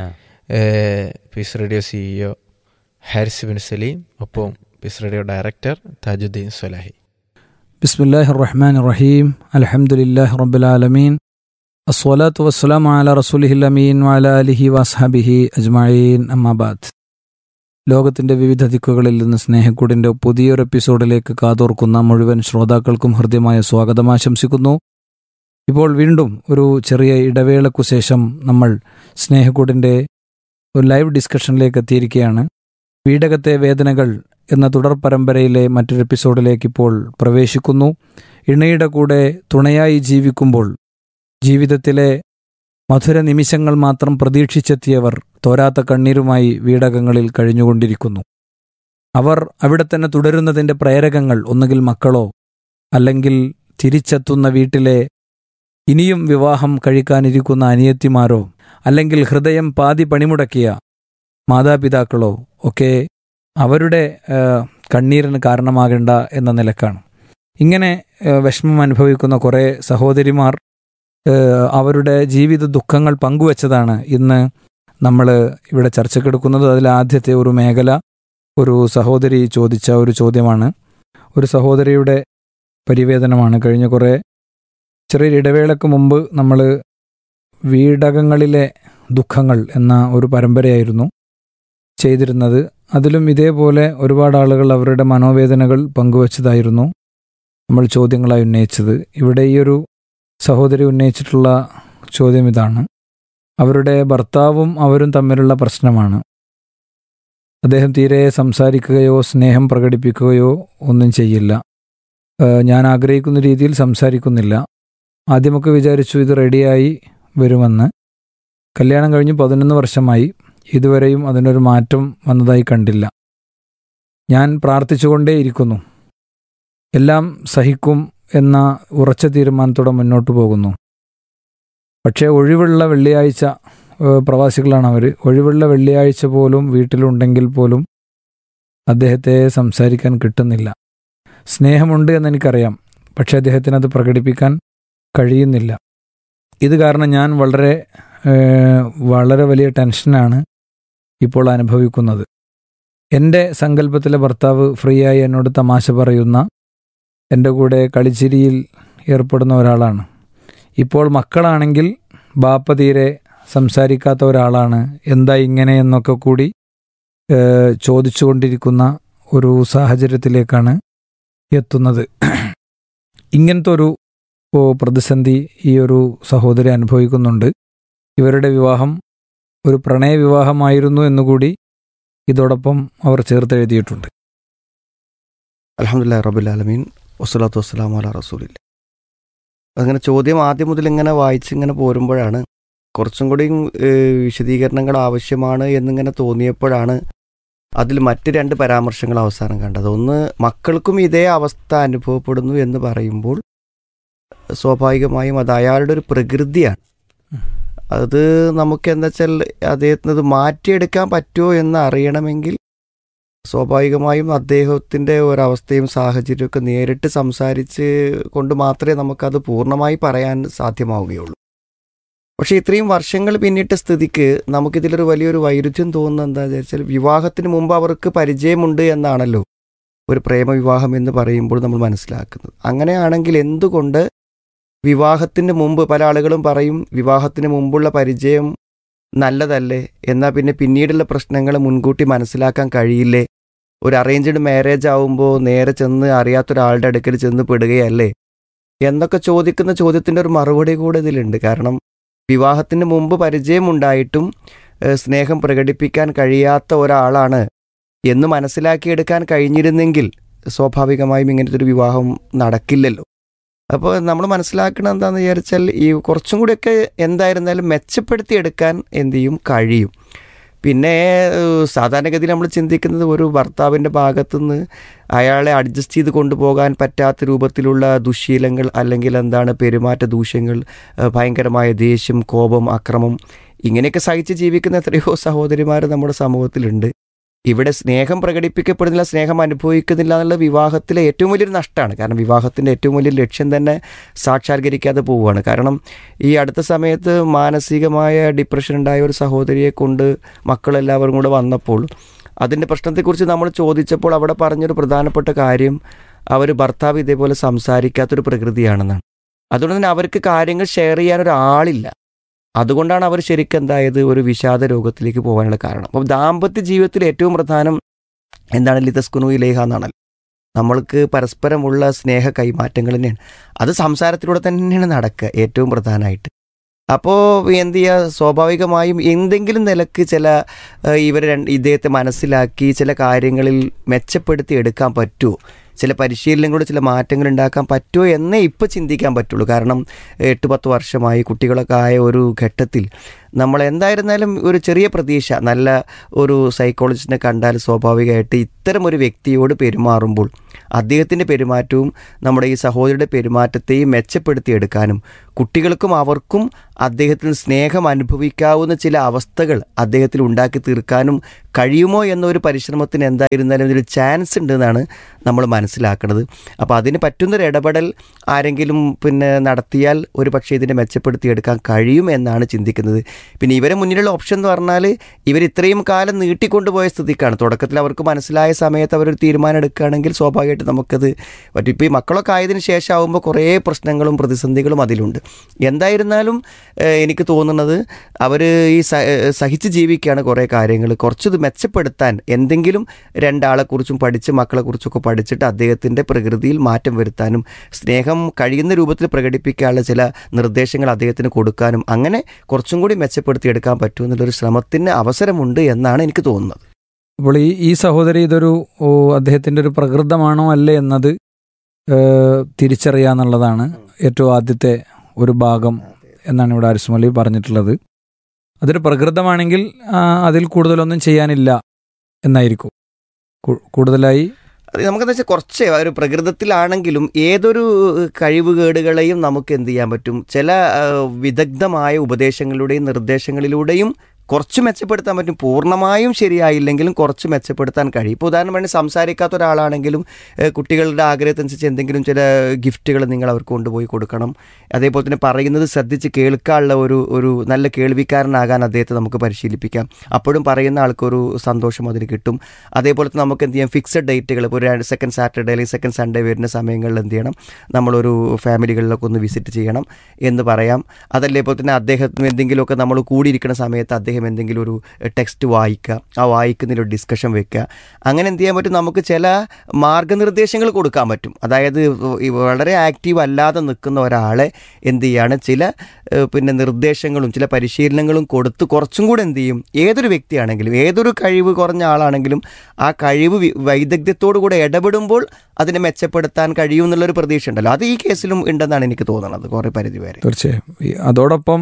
piece radio CEO Haris bin Saleem, ഒപ്പം പീസ് റേഡിയോ ഡയറക്ടർ താജുദ്ദീൻ സ്വലാഹി. ബിസ്മില്ലാഹിർ റഹ്മാനിർ റഹീം. അൽഹംദുലില്ലാഹി റബ്ബിൽ ആലമീൻ. അസ്സലാത്തു വസ്സലാമു അലാ റസൂലിഹിൽ അമീൻ വഅലാ ആലിഹി വഅസ്ഹബിഹി അജ്മഈൻ. അമ്മാ ബഅദ്. ലോകത്തിൻ്റെ വിവിധ ദിക്കുകളിൽ നിന്ന് സ്നേഹക്കൂടിൻ്റെ പുതിയൊരു എപ്പിസോഡിലേക്ക് കാതോർക്കുന്ന മുഴുവൻ ശ്രോതാക്കൾക്കും ഹൃദ്യമായ സ്വാഗതം ആശംസിക്കുന്നു. ഇപ്പോൾ വീണ്ടും ഒരു ചെറിയ ഇടവേളയ്ക്കു ശേഷം നമ്മൾ സ്നേഹക്കൂടിൻ്റെ ഒരു ലൈവ് ഡിസ്കഷനിലേക്ക് എത്തിയിരിക്കുകയാണ്. വീടകത്തെ വേദനകൾ എന്ന തുടർ പരമ്പരയിലെ മറ്റൊരു എപ്പിസോഡിലേക്ക് ഇപ്പോൾ പ്രവേശിക്കുന്നു. ഇണയുടെ കൂടെ തുണയായി ജീവിക്കുമ്പോൾ ജീവിതത്തിലെ മധുര നിമിഷങ്ങൾ മാത്രം പ്രതീക്ഷിച്ചെത്തിയവർ തോരാത്ത കണ്ണീരുമായി വീടകങ്ങളിൽ കഴിഞ്ഞുകൊണ്ടിരിക്കുന്നു. അവർ അവിടെ തന്നെ തുടരുന്നതിൻ്റെ പ്രേരകങ്ങൾ ഒന്നുകിൽ മക്കളോ അല്ലെങ്കിൽ തിരിച്ചെത്തുന്ന വീട്ടിലെ ഇനിയും വിവാഹം കഴിക്കാനിരിക്കുന്ന അനിയത്തിമാരോ അല്ലെങ്കിൽ ഹൃദയം പാതി പണിമുടക്കിയ മാതാപിതാക്കളോ ഒക്കെ അവരുടെ കണ്ണീരിന് കാരണമാകേണ്ട എന്ന നിലക്കാണ്. ഇങ്ങനെ വിഷമം അനുഭവിക്കുന്ന കുറേ സഹോദരിമാർ അവരുടെ ജീവിത ദുഃഖങ്ങൾ പങ്കുവച്ചതാണ് ഇന്ന് നമ്മൾ ഇവിടെ ചർച്ചക്കെടുക്കുന്നത്. അതിൽ ആദ്യത്തെ ഒരു മേഖല ഒരു സഹോദരി ചോദിച്ച ഒരു ചോദ്യമാണ്. ഒരു സഹോദരിയുടെ പരിവേദനമാണ്. കഴിഞ്ഞ കുറേ ചെറിയൊരു ഇടവേളയ്ക്ക് മുമ്പ് നമ്മൾ വീടകങ്ങളിലെ ദുഃഖങ്ങൾ എന്ന ഒരു പരമ്പരയായിരുന്നു ചെയ്തിരുന്നത്. അതിലും ഇതേപോലെ ഒരുപാട് ആളുകൾ അവരുടെ മനോവേദനകൾ പങ്കുവച്ചതായിരുന്നു നമ്മൾ ചോദ്യങ്ങളായി ഉന്നയിച്ചത്. ഇവിടെ ഈ ഒരു സഹോദരി ഉന്നയിച്ചിട്ടുള്ള ചോദ്യം ഇതാണ്. അവരുടെ ഭർത്താവും അവരും തമ്മിലുള്ള പ്രശ്നമാണ്. അദ്ദേഹം തീരെ സംസാരിക്കുകയോ സ്നേഹം പ്രകടിപ്പിക്കുകയോ ഒന്നും ചെയ്യില്ല. ഞാൻ ആഗ്രഹിക്കുന്ന രീതിയിൽ സംസാരിക്കുന്നില്ല. ആദ്യമൊക്കെ വിചാരിച്ചു ഇത് റെഡിയായി വരുമെന്ന്. കല്യാണം കഴിഞ്ഞ് പതിനൊന്ന് വർഷമായി. ഇതുവരെയും അതിനൊരു മാറ്റം വന്നതായി കണ്ടില്ല. ഞാൻ പ്രാർത്ഥിച്ചുകൊണ്ടേയിരിക്കുന്നു. എല്ലാം സഹിക്കും എന്ന ഉറച്ച തീരുമാനത്തോടെ മുന്നോട്ട് പോകുന്നു. പക്ഷേ ഒഴിവുള്ള വെള്ളിയാഴ്ച, പ്രവാസികളാണ് അവർ, ഒഴിവുള്ള വെള്ളിയാഴ്ച പോലും വീട്ടിലുണ്ടെങ്കിൽ പോലും അദ്ദേഹത്തെ സംസാരിക്കാൻ കിട്ടുന്നില്ല. സ്നേഹമുണ്ട് എന്നെനിക്കറിയാം, പക്ഷേ അദ്ദേഹത്തിന് അത് പ്രകടിപ്പിക്കാൻ കഴിയുന്നില്ല. ഇത് കാരണം ഞാൻ വളരെ വളരെ വലിയ ടെൻഷനാണ് ഇപ്പോൾ അനുഭവിക്കുന്നത്. എൻ്റെ സങ്കല്പത്തിലെ ഭർത്താവ് ഫ്രീ ആയി എന്നോട് തമാശ പറയുന്ന, എൻ്റെ കൂടെ കളിച്ചിരിയിൽ ഏർപ്പെടുന്ന ഒരാളാണ്. ഇപ്പോൾ മക്കളാണെങ്കിൽ ബാപ്പ തീരെ സംസാരിക്കാത്ത ഒരാളാണ്. എന്താ ഇങ്ങനെ എന്നൊക്കെ കൂടി ചോദിച്ചുകൊണ്ടിരിക്കുന്ന ഒരു സാഹചര്യത്തിലേക്കാണ് എത്തുന്നത്. ഇങ്ങനത്തെ ഒരു പ്രതിസന്ധി ഈ ഒരു സഹോദരി അനുഭവിക്കുന്നുണ്ട്. ഇവരുടെ വിവാഹം ഒരു പ്രണയ വിവാഹമായിരുന്നു എന്നുകൂടി ഇതോടൊപ്പം അവർ ചേർത്തെഴുതിയിട്ടുണ്ട്. അൽഹംദുലില്ലാഹി റബ്ബിൽ ആലമീൻ വസ്സലാത്തു വസ്സലാമു അലാ റസൂലില്ലാഹ്. അങ്ങനെ ചോദ്യം ആദ്യം മുതൽ ഇങ്ങനെ വായിച്ചിങ്ങനെ പോരുമ്പോഴാണ് കുറച്ചും കൂടി വിശദീകരണങ്ങൾ ആവശ്യമാണ് എന്നിങ്ങനെ തോന്നിയപ്പോഴാണ് അതിൽ മറ്റ് രണ്ട് പരാമർശങ്ങൾ അവസാനം കണ്ടത്. ഒന്ന്, മക്കൾക്കും ഇതേ അവസ്ഥ അനുഭവപ്പെടുന്നു എന്ന് പറയുമ്പോൾ സ്വാഭാവികമായും അത് അയാളുടെ ഒരു പ്രകൃതിയാണ്. അത് നമുക്ക് എന്താ വെച്ചാൽ അദ്ദേഹത്തിന് അത് മാറ്റിയെടുക്കാൻ പറ്റുമോ എന്ന് അറിയണമെങ്കിൽ സ്വാഭാവികമായും അദ്ദേഹത്തിൻ്റെ ഒരവസ്ഥയും സാഹചര്യമൊക്കെ നേരിട്ട് സംസാരിച്ച് കൊണ്ട് മാത്രമേ നമുക്കത് പൂർണ്ണമായി പറയാൻ സാധ്യമാവുകയുള്ളൂ. പക്ഷേ ഇത്രയും വർഷങ്ങൾ പിന്നിട്ട സ്ഥിതിക്ക് നമുക്കിതിലൊരു വലിയൊരു വൈരുദ്ധ്യം തോന്നുന്നത് എന്താണെന്ന് വെച്ചാൽ, വിവാഹത്തിന് മുമ്പ് അവർക്ക് പരിചയമുണ്ട് എന്നാണല്ലോ ഒരു പ്രേമവിവാഹം എന്ന് പറയുമ്പോൾ നമ്മൾ മനസ്സിലാക്കുന്നത്. അങ്ങനെയാണെങ്കിൽ എന്തുകൊണ്ട് വിവാഹത്തിന് മുമ്പ്, പല ആളുകളും പറയും വിവാഹത്തിന് മുമ്പുള്ള പരിചയം നല്ലതല്ലേ, എന്നാൽ പിന്നെ പിന്നീടുള്ള പ്രശ്നങ്ങൾ മുൻകൂട്ടി മനസ്സിലാക്കാൻ കഴിയില്ലേ, ഒരു അറേഞ്ച്ഡ് മാരേജ് ആവുമ്പോൾ നേരെ ചെന്ന് അറിയാത്തൊരാളുടെ അടുക്കൽ ചെന്ന് പെടുകയല്ലേ എന്നൊക്കെ ചോദിക്കുന്ന ചോദ്യത്തിൻ്റെ ഒരു മറുപടി കൂടെ ഇതിലുണ്ട്. കാരണം വിവാഹത്തിന് മുമ്പ് പരിചയമുണ്ടായിട്ടും സ്നേഹം പ്രകടിപ്പിക്കാൻ കഴിയാത്ത ഒരാളാണ് എന്ന് മനസ്സിലാക്കിയെടുക്കാൻ കഴിഞ്ഞിരുന്നെങ്കിൽ സ്വാഭാവികമായും ഇങ്ങനത്തെ ഒരു വിവാഹം നടക്കില്ലല്ലോ. അപ്പോൾ നമ്മൾ മനസ്സിലാക്കണം എന്താണെന്ന് വിചാരിച്ചാൽ, ഈ കുറച്ചും കൂടിയൊക്കെ എന്തായിരുന്നാലും മെച്ചപ്പെടുത്തിയെടുക്കാൻ എന്ത് ചെയ്യും കഴിയും. പിന്നെ സാധാരണഗതിയിൽ നമ്മൾ ചിന്തിക്കുന്നത് ഒരു ഭർത്താവിൻ്റെ ഭാഗത്തുനിന്ന് അയാളെ അഡ്ജസ്റ്റ് ചെയ്ത് കൊണ്ടുപോകാൻ പറ്റാത്ത രൂപത്തിലുള്ള ദുശ്ശീലങ്ങൾ അല്ലെങ്കിൽ എന്താണ് പെരുമാറ്റ ദൂഷ്യങ്ങൾ, ഭയങ്കരമായ ദേഷ്യം, കോപം, അക്രമം, ഇങ്ങനെയൊക്കെ സഹിച്ച് ജീവിക്കുന്ന എത്രയോ സഹോദരിമാർ നമ്മുടെ സമൂഹത്തിലുണ്ട്. ഇവിടെ സ്നേഹം പ്രകടിപ്പിക്കപ്പെടുന്നില്ല, സ്നേഹം അനുഭവിക്കുന്നില്ല എന്നുള്ള വിവാഹത്തിലെ ഏറ്റവും വലിയൊരു നഷ്ടമാണ്. കാരണം വിവാഹത്തിൻ്റെ ഏറ്റവും വലിയ ലക്ഷ്യം തന്നെ സാക്ഷാത്കരിക്കാതെ പോവുകയാണ്. കാരണം ഈ അടുത്ത സമയത്ത് മാനസികമായ ഡിപ്രഷൻ ഉണ്ടായ ഒരു സഹോദരിയെ കൊണ്ട് മക്കളെല്ലാവരും കൂടെ വന്നപ്പോൾ അതിൻ്റെ പ്രശ്നത്തെക്കുറിച്ച് നമ്മൾ ചോദിച്ചപ്പോൾ അവിടെ പറഞ്ഞൊരു പ്രധാനപ്പെട്ട കാര്യം, അവർ ഭർത്താവ് ഇതേപോലെ സംസാരിക്കാത്തൊരു പ്രകൃതിയാണെന്നാണ്. അതുകൊണ്ട് തന്നെ അവർക്ക് കാര്യങ്ങൾ ഷെയർ ചെയ്യാനൊരാളില്ല. അതുകൊണ്ടാണ് അവർ ശരിക്കും എന്തായത് ഒരു വിഷാദ രോഗത്തിലേക്ക് പോകാനുള്ള കാരണം. അപ്പം ദാമ്പത്യ ജീവിതത്തിൽ ഏറ്റവും പ്രധാനം എന്താണ്? ലിതസ്കുനു ഇലൈഹ എന്നാണല്ലോ. നമ്മൾക്ക് പരസ്പരമുള്ള സ്നേഹ കൈമാറ്റങ്ങൾ തന്നെയാണ്. അത് സംസാരത്തിലൂടെ തന്നെയാണ് നടക്കുക ഏറ്റവും പ്രധാനമായിട്ട്. അപ്പോൾ എന്ത് ചെയ്യുക, സ്വാഭാവികമായും എന്തെങ്കിലും നിലക്ക് ചില ഇവർ ഇദ്ദേഹത്തെ മനസ്സിലാക്കി ചില കാര്യങ്ങളിൽ മെച്ചപ്പെടുത്തി എടുക്കാൻ പറ്റുമോ, ചില പരിശീലനങ്ങളോട് ചില മാറ്റങ്ങൾ ഉണ്ടാക്കാൻ പറ്റുമോ എന്നേ ഇപ്പോൾ ചിന്തിക്കാൻ പറ്റുള്ളൂ. കാരണം എട്ട് പത്ത് വർഷമായി കുട്ടികളൊക്കെ ആയ ഒരു ഘട്ടത്തിൽ നമ്മൾ എന്തായിരുന്നാലും ഒരു ചെറിയ പ്രതീക്ഷ, നല്ല ഒരു സൈക്കോളജിസ്റ്റിനെ കണ്ടാൽ സ്വാഭാവികമായിട്ട് ഇത്തരം ഒരു വ്യക്തിയോട് പെരുമാറുമ്പോൾ അദ്ദേഹത്തിൻ്റെ പെരുമാറ്റവും നമ്മുടെ ഈ സഹോദരിയുടെ പെരുമാറ്റത്തെയും മെച്ചപ്പെടുത്തിയെടുക്കാനും കുട്ടികൾക്കും അവർക്കും അദ്ദേഹത്തിൽ സ്നേഹം അനുഭവിക്കാവുന്ന ചില അവസ്ഥകൾ അദ്ദേഹത്തിൽ ഉണ്ടാക്കി തീർക്കാനും കഴിയുമോ എന്നൊരു പരിശ്രമത്തിന് എന്തായിരുന്നാലും ഇതിൽ ചാൻസ് ഉണ്ടെന്നാണ് നമ്മൾ മനസ്സിലാക്കുന്നത്. അപ്പോൾ അതിന് പറ്റുന്നൊരു ഇടപെടൽ ആരെങ്കിലും പിന്നെ നടത്തിയാൽ ഒരു പക്ഷേ ഇതിനെ മെച്ചപ്പെടുത്തിയെടുക്കാൻ കഴിയും എന്നാണ് ചിന്തിക്കുന്നത്. പിന്നെ ഇവരെ മുന്നിലുള്ള ഓപ്ഷൻ എന്ന് പറഞ്ഞാൽ ഇവർ ഇത്രയും കാലം നീട്ടിക്കൊണ്ടുപോയ സ്ഥിതിക്കാണ്. തുടക്കത്തിൽ അവർക്ക് മനസ്സിലായ സമയത്ത് അവരൊരു തീരുമാനം എടുക്കുകയാണെങ്കിൽ സ്വാഭാവികമായിട്ട് നമുക്കത് പറ്റും. ഇപ്പോൾ ഈ മക്കളൊക്കെ ആയതിനു ശേഷം ആകുമ്പോൾ കുറേ പ്രശ്നങ്ങളും പ്രതിസന്ധികളും അതിലുണ്ട്. എന്തായിരുന്നാലും എനിക്ക് തോന്നുന്നത് അവർ ഈ സഹിച്ച് ജീവിക്കുകയാണ് കുറേ കാര്യങ്ങൾ. കുറച്ചത് മെച്ചപ്പെടുത്താൻ എന്തെങ്കിലും രണ്ടാളെക്കുറിച്ചും പഠിച്ച് മക്കളെക്കുറിച്ചൊക്കെ പഠിച്ചിട്ട് അദ്ദേഹത്തിൻ്റെ പ്രകൃതിയിൽ മാറ്റം വരുത്താനും സ്നേഹം കഴിയുന്ന രൂപത്തിൽ പ്രകടിപ്പിക്കാനുള്ള ചില നിർദ്ദേശങ്ങൾ അദ്ദേഹത്തിന് കൊടുക്കാനും അങ്ങനെ കുറച്ചും കൂടി മെച്ചപ്പെടുത്തിയെടുക്കാൻ പറ്റുമെന്നുള്ളൊരു ശ്രമത്തിന് അവസരമുണ്ട് എന്നാണ് എനിക്ക് തോന്നുന്നത്. അപ്പോൾ ഈ ഈ സഹോദരി ഇതൊരു അദ്ദേഹത്തിൻ്റെ ഒരു പ്രകൃതമാണോ അല്ലേ എന്നത് തിരിച്ചറിയാന്നുള്ളതാണ് ഏറ്റവും ആദ്യത്തെ ഒരു ഭാഗം എന്നാണ് ഇവിടെ ആരിസ്മലി പറഞ്ഞിട്ടുള്ളത്. അതൊരു പ്രകൃതമാണെങ്കിൽ അതിൽ കൂടുതലൊന്നും ചെയ്യാനില്ല എന്നായിരിക്കും. കൂടുതലായി നമുക്കെന്താ വെച്ചാൽ കുറച്ച് ഒരു പ്രകൃതത്തിലാണെങ്കിലും ഏതൊരു കഴിവുകേടുകളെയും നമുക്ക് എന്ത് ചെയ്യാൻ പറ്റും, ചില വിദഗ്ധമായ ഉപദേശങ്ങളിലൂടെയും നിർദ്ദേശങ്ങളിലൂടെയും കുറച്ച് മെച്ചപ്പെടുത്താൻ പറ്റും. പൂർണ്ണമായും ശരിയായില്ലെങ്കിലും കുറച്ച് മെച്ചപ്പെടുത്താൻ കഴിയും. ഇപ്പോൾ ഉദാഹരണം വേണ്ടി സംസാരിക്കാത്ത ഒരാളാണെങ്കിലും കുട്ടികളുടെ ആഗ്രഹത്തിനനുസരിച്ച് എന്തെങ്കിലും ചില ഗിഫ്റ്റുകൾ നിങ്ങൾ അവർക്ക് കൊണ്ടുപോയി കൊടുക്കണം. അതേപോലെ തന്നെ പറയുന്നത് ശ്രദ്ധിച്ച് കേൾക്കാനുള്ള ഒരു ഒരു നല്ല കേൾവിക്കാരനാകാൻ അദ്ദേഹത്തെ നമുക്ക് പരിശീലിപ്പിക്കാം. അപ്പോഴും പറയുന്ന ആൾക്കൊരു സന്തോഷം അതിൽ കിട്ടും. അതേപോലെ തന്നെ നമുക്ക് എന്ത് ചെയ്യാം, ഫിക്സഡ് ഡേറ്റുകൾ, ഇപ്പോൾ ഒരു സെക്കൻഡ് സാറ്റർഡേ അല്ലെങ്കിൽ സെക്കൻഡ് സൺഡേ വരുന്ന സമയങ്ങളിൽ എന്ത് ചെയ്യണം, നമ്മളൊരു ഫാമിലികളിലൊക്കെ ഒന്ന് വിസിറ്റ് ചെയ്യണം എന്ന് പറയാം. അതല്ലേപോലെ തന്നെ അദ്ദേഹത്തിന് എന്തെങ്കിലുമൊക്കെ നമ്മൾ കൂടിയിരിക്കുന്ന സമയത്ത് അദ്ദേഹം എന്തെങ്കിലും ഒരു ടെക്സ്റ്റ് വായിക്കുക, ആ വായിക്കുന്നതിലൊരു ഡിസ്കഷൻ വെക്കുക. അങ്ങനെ എന്ത് ചെയ്യാൻ പറ്റും, നമുക്ക് ചില മാർഗനിർദ്ദേശങ്ങൾ കൊടുക്കാൻ പറ്റും. അതായത് വളരെ ആക്റ്റീവ് അല്ലാതെ നിൽക്കുന്ന ഒരാളെ എന്ത് ചെയ്യാണ്, ചില പിന്നെ നിർദ്ദേശങ്ങളും ചില പരിശീലനങ്ങളും കൊടുത്ത് കുറച്ചും കൂടെ എന്ത് ചെയ്യും, ഏതൊരു വ്യക്തിയാണെങ്കിലും ഏതൊരു കഴിവ് കുറഞ്ഞ ആളാണെങ്കിലും ആ കഴിവ് വൈദഗ്ധ്യത്തോടു കൂടെ ഇടപെടുമ്പോൾ അതിനെ മെച്ചപ്പെടുത്താൻ കഴിയും എന്നുള്ളൊരു പ്രതീക്ഷ ഉണ്ടല്ലോ, അത് ഈ കേസിലും ഉണ്ടെന്നാണ് എനിക്ക് തോന്നുന്നത് കുറേ പരിധി വരെ. തീർച്ചയായും. അതോടൊപ്പം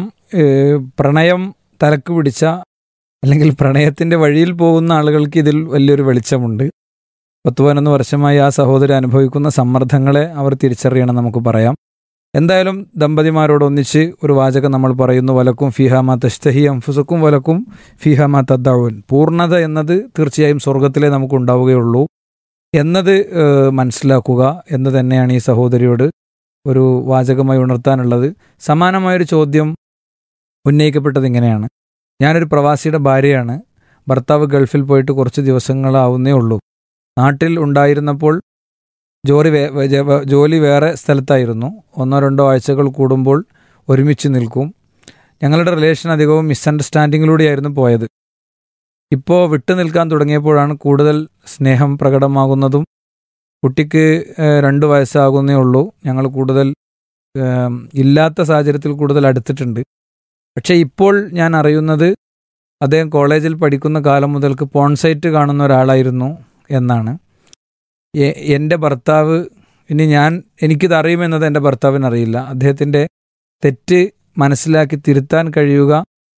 പ്രണയം തലക്ക് പിടിച്ച അല്ലെങ്കിൽ പ്രണയത്തിൻ്റെ വഴിയിൽ പോകുന്ന ആളുകൾക്ക് ഇതിൽ വലിയൊരു വെളിച്ചമുണ്ട്. പത്ത് പതിനൊന്ന് വർഷമായി ആ സഹോദരി അനുഭവിക്കുന്ന സമ്മർദ്ദങ്ങളെ അവർ തിരിച്ചറിയണം നമുക്ക് പറയാം. എന്തായാലും ദമ്പതിമാരോട് ഒന്നിച്ച് ഒരു വാചകം നമ്മൾ പറയുന്നു, വലക്കും ഫിഹാമ തഷ്തഹി അംഫുസക്കും വലക്കും ഫിഹാമ തദ്ദഊൻ. പൂർണ്ണത എന്നത് തീർച്ചയായും സ്വർഗത്തിലേ നമുക്ക് ഉണ്ടാവുകയുള്ളൂ എന്നത് മനസ്സിലാക്കുക എന്ന് തന്നെയാണ് ഈ സഹോദരിയോട് ഒരു വാചകമായി ഉണർത്താനുള്ളത്. സമാനമായൊരു ചോദ്യം ഉന്നയിക്കപ്പെട്ടത് ഇങ്ങനെയാണ്: ഞാനൊരു പ്രവാസിയുടെ ഭാര്യയാണ്. ഭർത്താവ് ഗൾഫിൽ പോയിട്ട് കുറച്ച് ദിവസങ്ങളാവുന്നേ ഉള്ളൂ. നാട്ടിൽ ഉണ്ടായിരുന്നപ്പോൾ ജോലി ജോലി വേറെ സ്ഥലത്തായിരുന്നു. ഒന്നോ രണ്ടോ ആഴ്ചകൾ കൂടുമ്പോൾ ഒരുമിച്ച് നിൽക്കും. ഞങ്ങളുടെ റിലേഷൻ അധികവും മിസ്അണ്ടർസ്റ്റാൻഡിങ്ങിലൂടെയായിരുന്നു പോയത്. ഇപ്പോൾ വിട്ടു നിൽക്കാൻ തുടങ്ങിയപ്പോഴാണ് കൂടുതൽ സ്നേഹം പ്രകടമാകുന്നതും. കുട്ടിക്ക് രണ്ട് വയസ്സാകുന്നേ ഉള്ളൂ. ഞങ്ങൾ കൂടുതൽ ഇല്ലാത്ത സാഹചര്യത്തിൽ കൂടുതൽ അടുത്തിട്ടുണ്ട്. പക്ഷേ ഇപ്പോൾ ഞാൻ അറിയുന്നത് അദ്ദേഹം കോളേജിൽ പഠിക്കുന്ന കാലം മുതൽക്ക് പോൺസൈറ്റ് കാണുന്ന ഒരാളായിരുന്നു എന്നാണ്. എൻ്റെ ഭർത്താവ്, ഇനി ഞാൻ എനിക്കിത് അറിയുമെന്നത് എൻ്റെ ഭർത്താവിന് അറിയില്ല. അദ്ദേഹത്തിൻ്റെ തെറ്റ് മനസ്സിലാക്കി തിരുത്താൻ കഴിയുക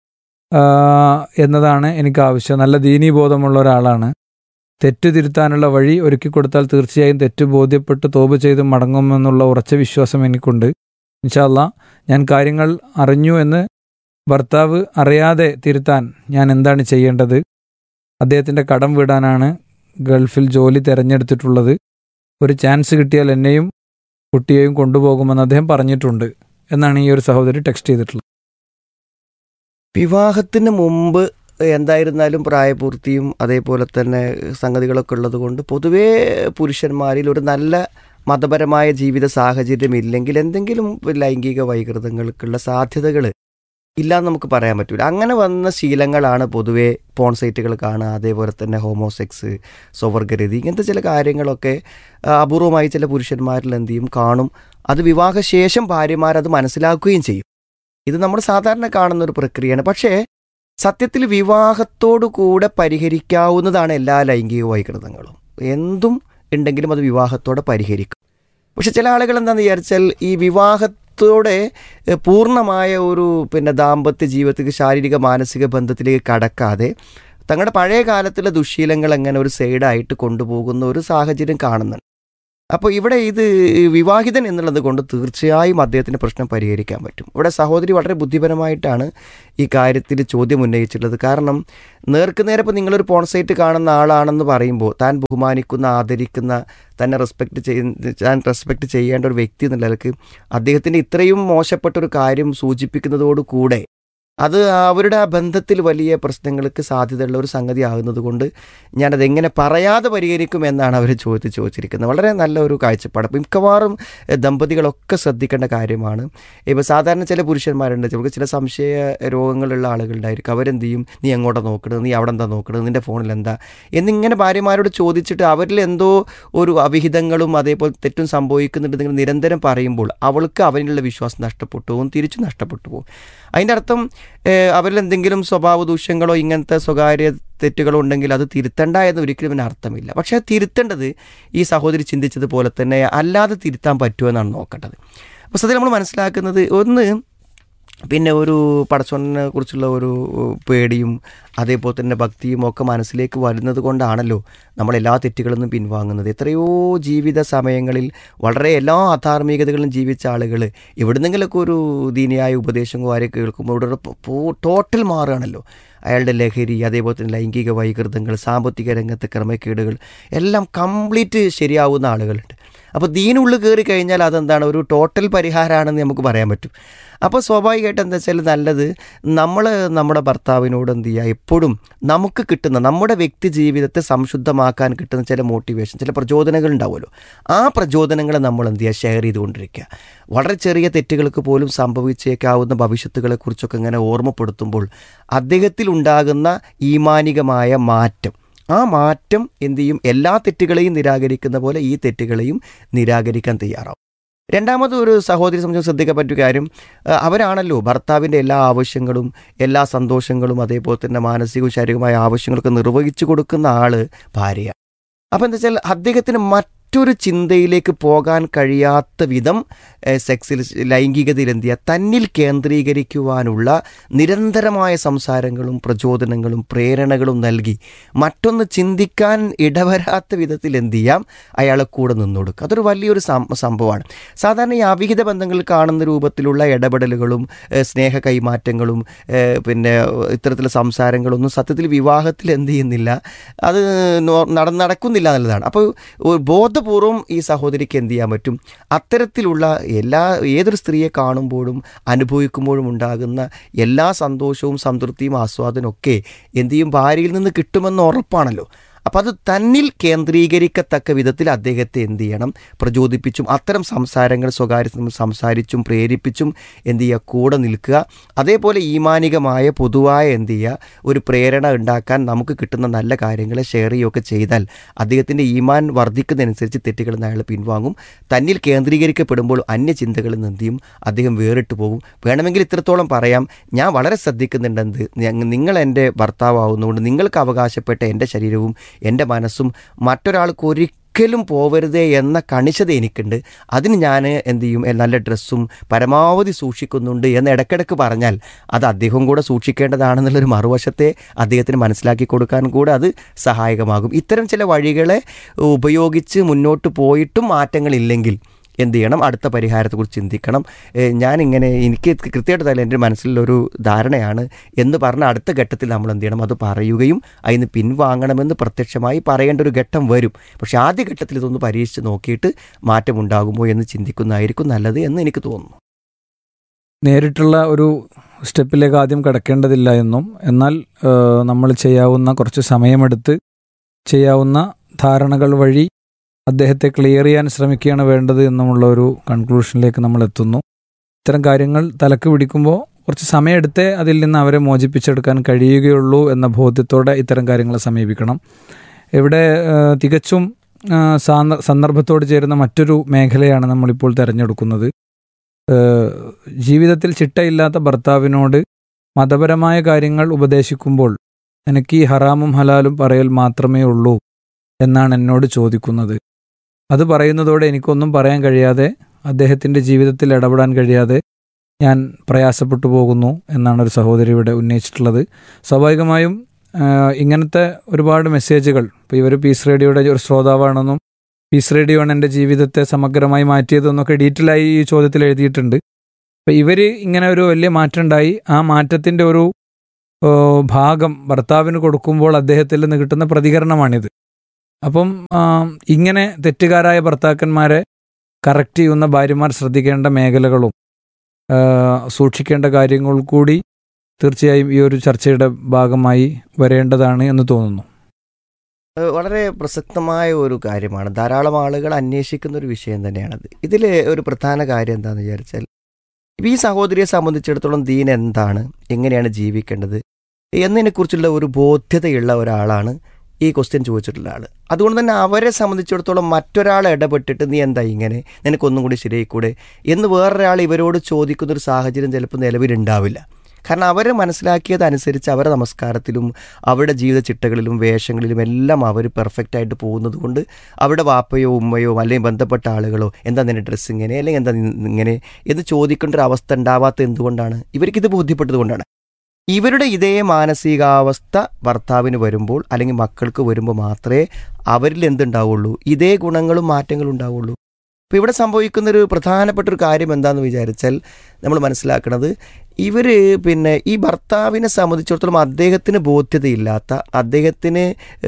എന്നതാണ് എനിക്ക് ആവശ്യം. നല്ല ദീനീബോധമുള്ള ഒരാളാണ്. തെറ്റ് തിരുത്താനുള്ള വഴി ഒരുക്കി കൊടുത്താൽ തീർച്ചയായും തെറ്റ് ബോധ്യപ്പെട്ട് തോപ ചെയ്ത് മടങ്ങുമെന്നുള്ള ഉറച്ച വിശ്വാസം എനിക്കുണ്ട്. ഇൻഷാ അല്ലാ ഞാൻ കാര്യങ്ങൾ അറിഞ്ഞു എന്ന് ഭർത്താവ് അറിയാതെ തിരുത്താൻ ഞാൻ എന്താണ് ചെയ്യേണ്ടത്? അദ്ദേഹത്തിൻ്റെ കടം വീടാനാണ് ഗൾഫിൽ ജോലി തിരഞ്ഞെടുത്തിട്ടുള്ളത്. ഒരു ചാൻസ് കിട്ടിയാൽ എന്നെയും കുട്ടിയെയും കൊണ്ടുപോകുമെന്ന് അദ്ദേഹം പറഞ്ഞിട്ടുണ്ട് എന്നാണ് ഈ ഒരു സഹോദരി ടെക്സ്റ്റ് ചെയ്തിട്ടുള്ളത്. വിവാഹത്തിന് മുമ്പ് എന്തായിരുന്നാലും പ്രായപൂർത്തിയും അതേപോലെ തന്നെ സംഗതികളൊക്കെ ഉള്ളത് കൊണ്ട് പൊതുവേ പുരുഷന്മാരിൽ ഒരു നല്ല മതപരമായ ജീവിത സാഹചര്യം ഇല്ലെങ്കിൽ എന്തെങ്കിലും ലൈംഗിക വൈകൃതങ്ങൾക്കുള്ള സാധ്യതകൾ ഇല്ലാന്ന് നമുക്ക് പറയാൻ പറ്റില്ല. അങ്ങനെ വന്ന ശീലങ്ങളാണ് പൊതുവേ പോൺ സൈറ്റുകൾ കാണുക, അതേപോലെ തന്നെ ഹോമോസെക്സ്, സ്വവർഗരതി, ഇങ്ങനത്തെ ചില കാര്യങ്ങളൊക്കെ അപൂർവമായി ചില പുരുഷന്മാരിൽ എന്ത് ചെയ്യും കാണും. അത് വിവാഹശേഷം ഭാര്യമാരത് മനസ്സിലാക്കുകയും ചെയ്യും. ഇത് നമ്മൾ സാധാരണ കാണുന്നൊരു പ്രക്രിയയാണ്. പക്ഷേ സത്യത്തിൽ വിവാഹത്തോടു കൂടെ പരിഹരിക്കാവുന്നതാണ് എല്ലാ ലൈംഗിക വൈകൃതങ്ങളും. എന്തും ഉണ്ടെങ്കിലും അത് വിവാഹത്തോടെ പരിഹരിക്കും. പക്ഷെ ചില ആളുകൾ എന്താണെന്ന് വിചാരിച്ചാൽ ഈ വിവാഹ ത്തോടെ പൂർണ്ണമായ ഒരു പിന്നെ ദാമ്പത്യ ജീവിതത്തിലേക്ക് ശാരീരിക മാനസിക ബന്ധത്തിലേക്ക് കടക്കാതെ തങ്ങളുടെ പഴയ കാലത്തിലെ ദുശ്ശീലങ്ങൾ എങ്ങനെ ഒരു സൈഡായിട്ട് കൊണ്ടുപോകുന്ന ഒരു സാഹചര്യം കാണുന്നുണ്ട്. അപ്പോൾ ഇവിടെ ഇത് വിവാഹിതൻ എന്നുള്ളത് കൊണ്ട് തീർച്ചയായും അദ്ദേഹത്തിന് പ്രശ്നം പരിഹരിക്കാൻ പറ്റും. ഇവിടെ സഹോദരി വളരെ ബുദ്ധിപരമായിട്ടാണ് ഈ കാര്യത്തിൽ ചോദ്യം ഉന്നയിച്ചിട്ടുള്ളത്. കാരണം നേർക്കുനേരെ ഇപ്പോൾ നിങ്ങളൊരു പോൺ സൈറ്റ് കാണുന്ന ആളാണെന്ന് പറയുമ്പോൾ താൻ ബഹുമാനിക്കുന്ന ആദരിക്കുന്ന തന്നെ റെസ്പെക്റ്റ് ചെയ്യുന്ന താൻ റെസ്പെക്റ്റ് ചെയ്യേണ്ട ഒരു വ്യക്തി എന്നുള്ള നിലക്ക് അദ്ദേഹത്തിൻ്റെ ഇത്രയും മോശപ്പെട്ടൊരു കാര്യം സൂചിപ്പിക്കുന്നതോടുകൂടെ അത് അവരുടെ ആ ബന്ധത്തിൽ വലിയ പ്രശ്നങ്ങൾക്ക് സാധ്യതയുള്ള ഒരു സംഗതി ആകുന്നത് കൊണ്ട് ഞാനതെങ്ങനെ പറയാതെ പരിഹരിക്കും എന്നാണ് അവർ ചോദിച്ച് ചോദിച്ചിരിക്കുന്നത്. വളരെ നല്ല ഒരു കാഴ്ചപ്പാട്. അപ്പോൾ മിക്കവാറും ദമ്പതികളൊക്കെ ശ്രദ്ധിക്കേണ്ട കാര്യമാണ്. ഇപ്പോൾ സാധാരണ ചില പുരുഷന്മാരുണ്ട്, ചിലർക്ക് ചില സംശയ രോഗങ്ങളുള്ള ആളുകളുണ്ടായിരിക്കും. അവരെന്ത് ചെയ്യും, നീ എങ്ങോട്ടാണ് നോക്കണത്, നീ അവിടെ എന്താ നോക്കണത്, നിൻ്റെ ഫോണിൽ എന്താ എന്നിങ്ങനെ ഭാര്യമാരോട് ചോദിച്ചിട്ട് അവരിൽ എന്തോ ഒരു അവിഹിതങ്ങളും അതേപോലെ തെറ്റും സംഭവിക്കുന്നുണ്ടെങ്കിൽ നിരന്തരം പറയുമ്പോൾ അവൾക്ക് അവനിലുള്ള വിശ്വാസം നഷ്ടപ്പെട്ടു പോകും, തിരിച്ചു നഷ്ടപ്പെട്ടു പോകും. അതിൻ്റെ അർത്ഥം അവരിൽ എന്തെങ്കിലും സ്വഭാവ ദൂഷ്യങ്ങളോ ഇങ്ങനത്തെ സ്വകാര്യ തെറ്റുകളോ ഉണ്ടെങ്കിൽ അത് തിരുത്തണ്ട എന്ന് ഒരിക്കലും അതിന് അർത്ഥമില്ല. പക്ഷേ അത് തിരുത്തേണ്ടത് ഈ സഹോദരി ചിന്തിച്ചതുപോലെ തന്നെ അല്ലാതെ തിരുത്താൻ പറ്റുമോ എന്നാണ് നോക്കേണ്ടത്. അപ്പോൾ സത്യത്തിൽ നമ്മൾ മനസ്സിലാക്കുന്നത് ഒന്ന് പിന്നെ ഒരു പടച്ചോനെ കുറിച്ചുള്ള ഒരു പേടിയും അതേപോലെ തന്നെ ഭക്തിയും ഒക്കെ മനസ്സിലേക്ക് വരുന്നത് കൊണ്ടാണല്ലോ നമ്മൾ എല്ലാ തെറ്റുകളിൽ നിന്നും പിൻവാങ്ങുന്നത്. എത്രയോ ജീവിത സമയങ്ങളിൽ വളരെ എല്ലാ അധാർമികതകളും ജീവിച്ച ആളുകൾ എവിടുന്നെങ്കിലൊക്കെ ഒരു ദീനിയായ ഉപദേശങ്ങളോ ആരെ കേൾക്കുമ്പോൾ ഇവിടെ ടോട്ടൽ മാറുകയാണല്ലോ. അയാളുടെ ലഹരി, അതേപോലെ തന്നെ ലൈംഗിക വൈകൃതങ്ങൾ, സാമ്പത്തിക രംഗത്തെ ക്രമക്കേടുകൾ എല്ലാം കംപ്ലീറ്റ് ശരിയാവുന്ന ആളുകളുണ്ട്. അപ്പോൾ ദീനുള്ളിൽ കയറി കഴിഞ്ഞാൽ അതെന്താണ് ഒരു ടോട്ടൽ പരിഹാരമാണെന്ന് നമുക്ക് പറയാൻ പറ്റും. അപ്പോൾ സ്വാഭാവികമായിട്ട് എന്താ വെച്ചാൽ നല്ലത് നമ്മൾ നമ്മുടെ ഭർത്താവിനോട് എന്ത് ചെയ്യുക, എപ്പോഴും നമുക്ക് കിട്ടുന്ന നമ്മുടെ വ്യക്തി ജീവിതത്തെ സംശുദ്ധമാക്കാൻ കിട്ടുന്ന ചില മോട്ടിവേഷൻ, ചില പ്രചോദനങ്ങൾ ഉണ്ടാവുമല്ലോ. ആ പ്രചോദനങ്ങളെ നമ്മൾ എന്ത് ചെയ്യുക, ഷെയർ ചെയ്തുകൊണ്ടിരിക്കുക. വളരെ ചെറിയ തെറ്റുകൾക്ക് പോലും സംഭവിച്ചേക്കാവുന്ന ഭവിഷ്യത്തുകളെക്കുറിച്ചൊക്കെ ഇങ്ങനെ ഓർമ്മപ്പെടുത്തുമ്പോൾ അദ്ദേഹത്തിൽ ഉണ്ടാകുന്ന ഈമാനികമായ മാറ്റം, ആ മാറ്റം എന്തു ചെയ്യും, എല്ലാ തെറ്റുകളെയും നിരാകരിക്കുന്ന പോലെ ഈ തെറ്റുകളെയും നിരാകരിക്കാൻ തയ്യാറാവും. രണ്ടാമത് ഒരു സഹോദരി സംബന്ധിച്ച് ശ്രദ്ധിക്കാൻ പറ്റിയ കാര്യം, അവരാണല്ലോ ഭർത്താവിൻ്റെ എല്ലാ ആവശ്യങ്ങളും എല്ലാ സന്തോഷങ്ങളും അതേപോലെ തന്നെ മാനസികവും ശാരീരികമായ ആവശ്യങ്ങളൊക്കെ നിർവഹിച്ചു കൊടുക്കുന്ന ആൾ ഭാര്യയാണ്. അപ്പോൾ എന്താ വെച്ചാൽ അദ്ദേഹത്തിന് മറ്റൊരു ചിന്തയിലേക്ക് പോകാൻ കഴിയാത്ത വിധം സെക്സിൽ ലൈംഗികതയിൽ എന്ത് ചെയ്യുക, തന്നിൽ കേന്ദ്രീകരിക്കുവാനുള്ള നിരന്തരമായ സംസാരങ്ങളും പ്രചോദനങ്ങളും പ്രേരണകളും നൽകി മറ്റൊന്ന് ചിന്തിക്കാൻ ഇടവരാത്ത വിധത്തിൽ എന്ത് ചെയ്യാം, അയാളെ കൂടെ നിന്നു കൊടുക്കുക. അതൊരു വലിയൊരു സംഭവമാണ്. സാധാരണ ഈ അവിഹിത ബന്ധങ്ങളിൽ കാണുന്ന രൂപത്തിലുള്ള ഇടപെടലുകളും സ്നേഹ കൈമാറ്റങ്ങളും പിന്നെ ഇത്തരത്തിലുള്ള സംസാരങ്ങളൊന്നും സത്യത്തിൽ വിവാഹത്തിൽ എന്ത് ചെയ്യുന്നില്ല, അത് നടക്കുന്നില്ല എന്നുള്ളതാണ്. അപ്പോൾ ബോധപൂർവം ഈ സഹോദരിക്ക് എന്ത് ചെയ്യാൻ പറ്റും, അത്തരത്തിലുള്ള എല്ലാ ഏതൊരു സ്ത്രീയെ കാണുമ്പോഴും അനുഭവിക്കുമ്പോഴും ഉണ്ടാകുന്ന എല്ലാ സന്തോഷവും സംതൃപ്തിയും ആസ്വാദനവും ഒക്കെ എന്ത് ചെയ്യും, ഭാര്യയിൽ നിന്ന് കിട്ടുമെന്ന് ഉറപ്പാണല്ലോ. അപ്പം അത് തന്നിൽ കേന്ദ്രീകരിക്കത്തക്ക വിധത്തിൽ അദ്ദേഹത്തെ എന്ത് ചെയ്യണം, പ്രചോദിപ്പിച്ചും അത്തരം സംസാരങ്ങൾ സ്വകാര്യ സംസാരിച്ചും പ്രേരിപ്പിച്ചും എന്ത് ചെയ്യുക, കൂടെ നിൽക്കുക. അതേപോലെ ഈമാനികമായ പൊതുവായ എന്ത് ചെയ്യുക, ഒരു പ്രേരണ ഉണ്ടാക്കാൻ നമുക്ക് കിട്ടുന്ന നല്ല കാര്യങ്ങളെ ഷെയർ ചെയ്യുകയൊക്കെ ചെയ്താൽ അദ്ദേഹത്തിൻ്റെ ഈമാൻ വർദ്ധിക്കുന്നതനുസരിച്ച് തെറ്റുകളിൽ നിന്ന് അയാൾ പിൻവാങ്ങും. തന്നിൽ കേന്ദ്രീകരിക്കപ്പെടുമ്പോൾ അന്യചിന്തകളിൽ നിന്ന് എന്ത് ചെയ്യും, അദ്ദേഹം വേറിട്ട് പോകും. വേണമെങ്കിൽ ഇത്രത്തോളം പറയാം, ഞാൻ വളരെ ശ്രദ്ധിക്കുന്നുണ്ടെന്ത്, നിങ്ങൾ എൻ്റെ ഭർത്താവുന്നതുകൊണ്ട് നിങ്ങൾക്ക് അവകാശപ്പെട്ട എൻ്റെ ശരീരവും എൻ്റെ മനസ്സും മറ്റൊരാൾക്ക് ഒരിക്കലും പോവരുതേ എന്ന കണിശത എനിക്കുണ്ട്. അതിന് ഞാൻ എന്ത് ചെയ്യും, നല്ല ഡ്രസ്സും പരമാവധി സൂക്ഷിക്കുന്നുണ്ട് എന്ന് ഇടയ്ക്കിടയ്ക്ക് പറഞ്ഞാൽ അത് അദ്ദേഹം കൂടെ സൂക്ഷിക്കേണ്ടതാണെന്നുള്ളൊരു മറുവശത്തെ അദ്ദേഹത്തിന് മനസ്സിലാക്കി കൊടുക്കാൻ കൂടെ അത് സഹായകമാകും. ഇത്തരം ചില വഴികളെ ഉപയോഗിച്ച് മുന്നോട്ട് പോയിട്ടും മാറ്റങ്ങളില്ലെങ്കിൽ എന്ത് ചെയ്യണം, അടുത്ത പരിഹാരത്തെക്കുറിച്ച് ചിന്തിക്കണം. ഞാനിങ്ങനെ എനിക്ക് കൃത്യമായിട്ട് തന്നെ എൻ്റെ മനസ്സിലൊരു ധാരണയാണ് എന്ന് പറഞ്ഞ അടുത്ത ഘട്ടത്തിൽ നമ്മൾ എന്ത് ചെയ്യണം, അത് പറയുകയും അതിന് പിൻവാങ്ങണമെന്ന് പ്രത്യക്ഷമായി പറയേണ്ട ഒരു ഘട്ടം വരും. പക്ഷേ ആദ്യ ഘട്ടത്തിൽ ഇതൊന്ന് പരീക്ഷിച്ച് നോക്കിയിട്ട് മാറ്റമുണ്ടാകുമോ എന്ന് ചിന്തിക്കുന്നതായിരിക്കും നല്ലത് എന്ന് എനിക്ക് തോന്നുന്നു. നേരിട്ടുള്ള ഒരു സ്റ്റെപ്പിലേക്ക് ആദ്യം കിടക്കേണ്ടതില്ല എന്നും, എന്നാൽ നമ്മൾ ചെയ്യാവുന്ന കുറച്ച് സമയമെടുത്ത് ചെയ്യാവുന്ന ധാരണകൾ വഴി അദ്ദേഹത്തെ ക്ലിയർ ചെയ്യാൻ ശ്രമിക്കുകയാണ് വേണ്ടത് എന്നുമുള്ള ഒരു കൺക്ലൂഷനിലേക്ക് നമ്മൾ എത്തുന്നു. ഇത്തരം കാര്യങ്ങൾ തലക്ക് പിടിക്കുമ്പോൾ കുറച്ച് സമയമെടുത്തേ അതിൽ നിന്ന് അവരെ മോചിപ്പിച്ചെടുക്കാൻ കഴിയുകയുള്ളൂ എന്ന ബോധ്യത്തോടെ ഇത്തരം കാര്യങ്ങളെ സമീപിക്കണം. ഇവിടെ തികച്ചും സന്ദർഭത്തോട് ചേരുന്ന മറ്റൊരു മേഖലയാണ് നമ്മളിപ്പോൾ തിരഞ്ഞെടുക്കുന്നത്. ജീവിതത്തിൽ ചിട്ടയില്ലാത്ത ഭർത്താവിനോട് മതപരമായ കാര്യങ്ങൾ ഉപദേശിക്കുമ്പോൾ എനിക്ക് ഈ ഹറാമും ഹലാലും പറയൽ മാത്രമേ ഉള്ളൂ എന്നാണ് എന്നോട് ചോദിക്കുന്നത്. അത് പറയുന്നതോടെ എനിക്കൊന്നും പറയാൻ കഴിയാതെ അദ്ദേഹത്തിൻ്റെ ജീവിതത്തിൽ ഇടപെടാൻ കഴിയാതെ ഞാൻ പ്രയാസപ്പെട്ടു പോകുന്നു എന്നാണ് ഒരു സഹോദരി ഇവിടെ ഉന്നയിച്ചിട്ടുള്ളത്. സ്വാഭാവികമായും ഇങ്ങനത്തെ ഒരുപാട് മെസ്സേജുകൾ, ഇപ്പോൾ ഇവർ പീസ് റേഡിയോയുടെ ഒരു ശ്രോതാവാണെന്നും പീസ് റേഡിയോ ആണ് എൻ്റെ ജീവിതത്തെ സമഗ്രമായി മാറ്റിയതെന്നൊക്കെ ഡീറ്റെയിൽ ആയി ഈ ചോദ്യത്തിൽ എഴുതിയിട്ടുണ്ട്. അപ്പോൾ ഇവർ ഇങ്ങനെ ഒരു വലിയ മാറ്റം ഉണ്ടായി, ആ മാറ്റത്തിൻ്റെ ഒരു ഭാഗം ഭർത്താവിന് കൊടുക്കുമ്പോൾ അദ്ദേഹത്തിൽ നിന്ന് കിട്ടുന്ന പ്രതികരണമാണിത്. അപ്പം ഇങ്ങനെ തെറ്റുകാരായ ഭർത്താക്കന്മാരെ കറക്റ്റ് ചെയ്യുന്ന ഭാര്യമാർ ശ്രദ്ധിക്കേണ്ട മേഖലകളും സൂക്ഷിക്കേണ്ട കാര്യങ്ങൾ കൂടി തീർച്ചയായും ഈ ഒരു ചർച്ചയുടെ ഭാഗമായി വരേണ്ടതാണ് എന്ന് തോന്നുന്നു. വളരെ പ്രസക്തമായ ഒരു കാര്യമാണ്. ധാരാളം ആളുകൾ അന്വേഷിക്കുന്ന ഒരു വിഷയം തന്നെയാണത്. ഇതിൽ ഒരു പ്രധാന കാര്യം എന്താണെന്ന് വിചാരിച്ചാൽ, ഈ സഹോദരിയെ സംബന്ധിച്ചിടത്തോളം ദീൻ എന്താണ്, എങ്ങനെയാണ് ജീവിക്കേണ്ടത് എന്നതിനെക്കുറിച്ചുള്ള ഒരു ബോധ്യതയുള്ള ഒരാളാണ് ഈ ക്വസ്റ്റ്യൻ ചോദിച്ചിട്ടുള്ള ആൾ. അതുകൊണ്ട് തന്നെ അവരെ സംബന്ധിച്ചിടത്തോളം മറ്റൊരാൾ ഇടപെട്ടിട്ട് നീ എന്താ ഇങ്ങനെ, നിനക്കൊന്നും കൂടി ശരിയായിക്കൂടെ എന്ന് വേറൊരാൾ ഇവരോട് ചോദിക്കുന്നൊരു സാഹചര്യം ചിലപ്പോൾ നിലവിലുണ്ടാവില്ല. കാരണം അവർ മനസ്സിലാക്കിയതനുസരിച്ച് അവരുടെ നമസ്കാരത്തിലും അവരുടെ ജീവിത ചിട്ടകളിലും വേഷങ്ങളിലും എല്ലാം അവർ പെർഫെക്റ്റ് ആയിട്ട് പോകുന്നത് കൊണ്ട് അവരുടെ വാപ്പയോ ഉമ്മയോ അല്ലെങ്കിൽ ബന്ധപ്പെട്ട ആളുകളോ എന്താ നിൻ്റെ ഡ്രസ്സ് ഇങ്ങനെ അല്ലെങ്കിൽ എന്താ ഇങ്ങനെ എന്ന് ചോദിക്കേണ്ട ഒരു അവസ്ഥ ഉണ്ടാവാത്ത എന്തുകൊണ്ടാണ്? ഇവർക്കിത് ബോധ്യപ്പെട്ടത് കൊണ്ടാണ്. ഇവരുടെ ഇതേ മാനസികാവസ്ഥ ഭർത്താവിന് വരുമ്പോൾ അല്ലെങ്കിൽ മക്കൾക്ക് വരുമ്പോൾ മാത്രമേ അവരിൽ എന്തുണ്ടാവുള്ളൂ, ഇതേ ഗുണങ്ങളും മാറ്റങ്ങളും ഉണ്ടാവുള്ളൂ. അപ്പോൾ ഇവിടെ സംഭവിക്കുന്നൊരു പ്രധാനപ്പെട്ട ഒരു കാര്യം എന്താണെന്ന് വിചാരിച്ചാൽ നമ്മൾ മനസ്സിലാക്കുന്നത്, ഇവർ പിന്നെ ഈ ഭർത്താവിനെ സംബന്ധിച്ചിടത്തോളം അദ്ദേഹത്തിന് ബോധ്യതയില്ലാത്ത, അദ്ദേഹത്തിന്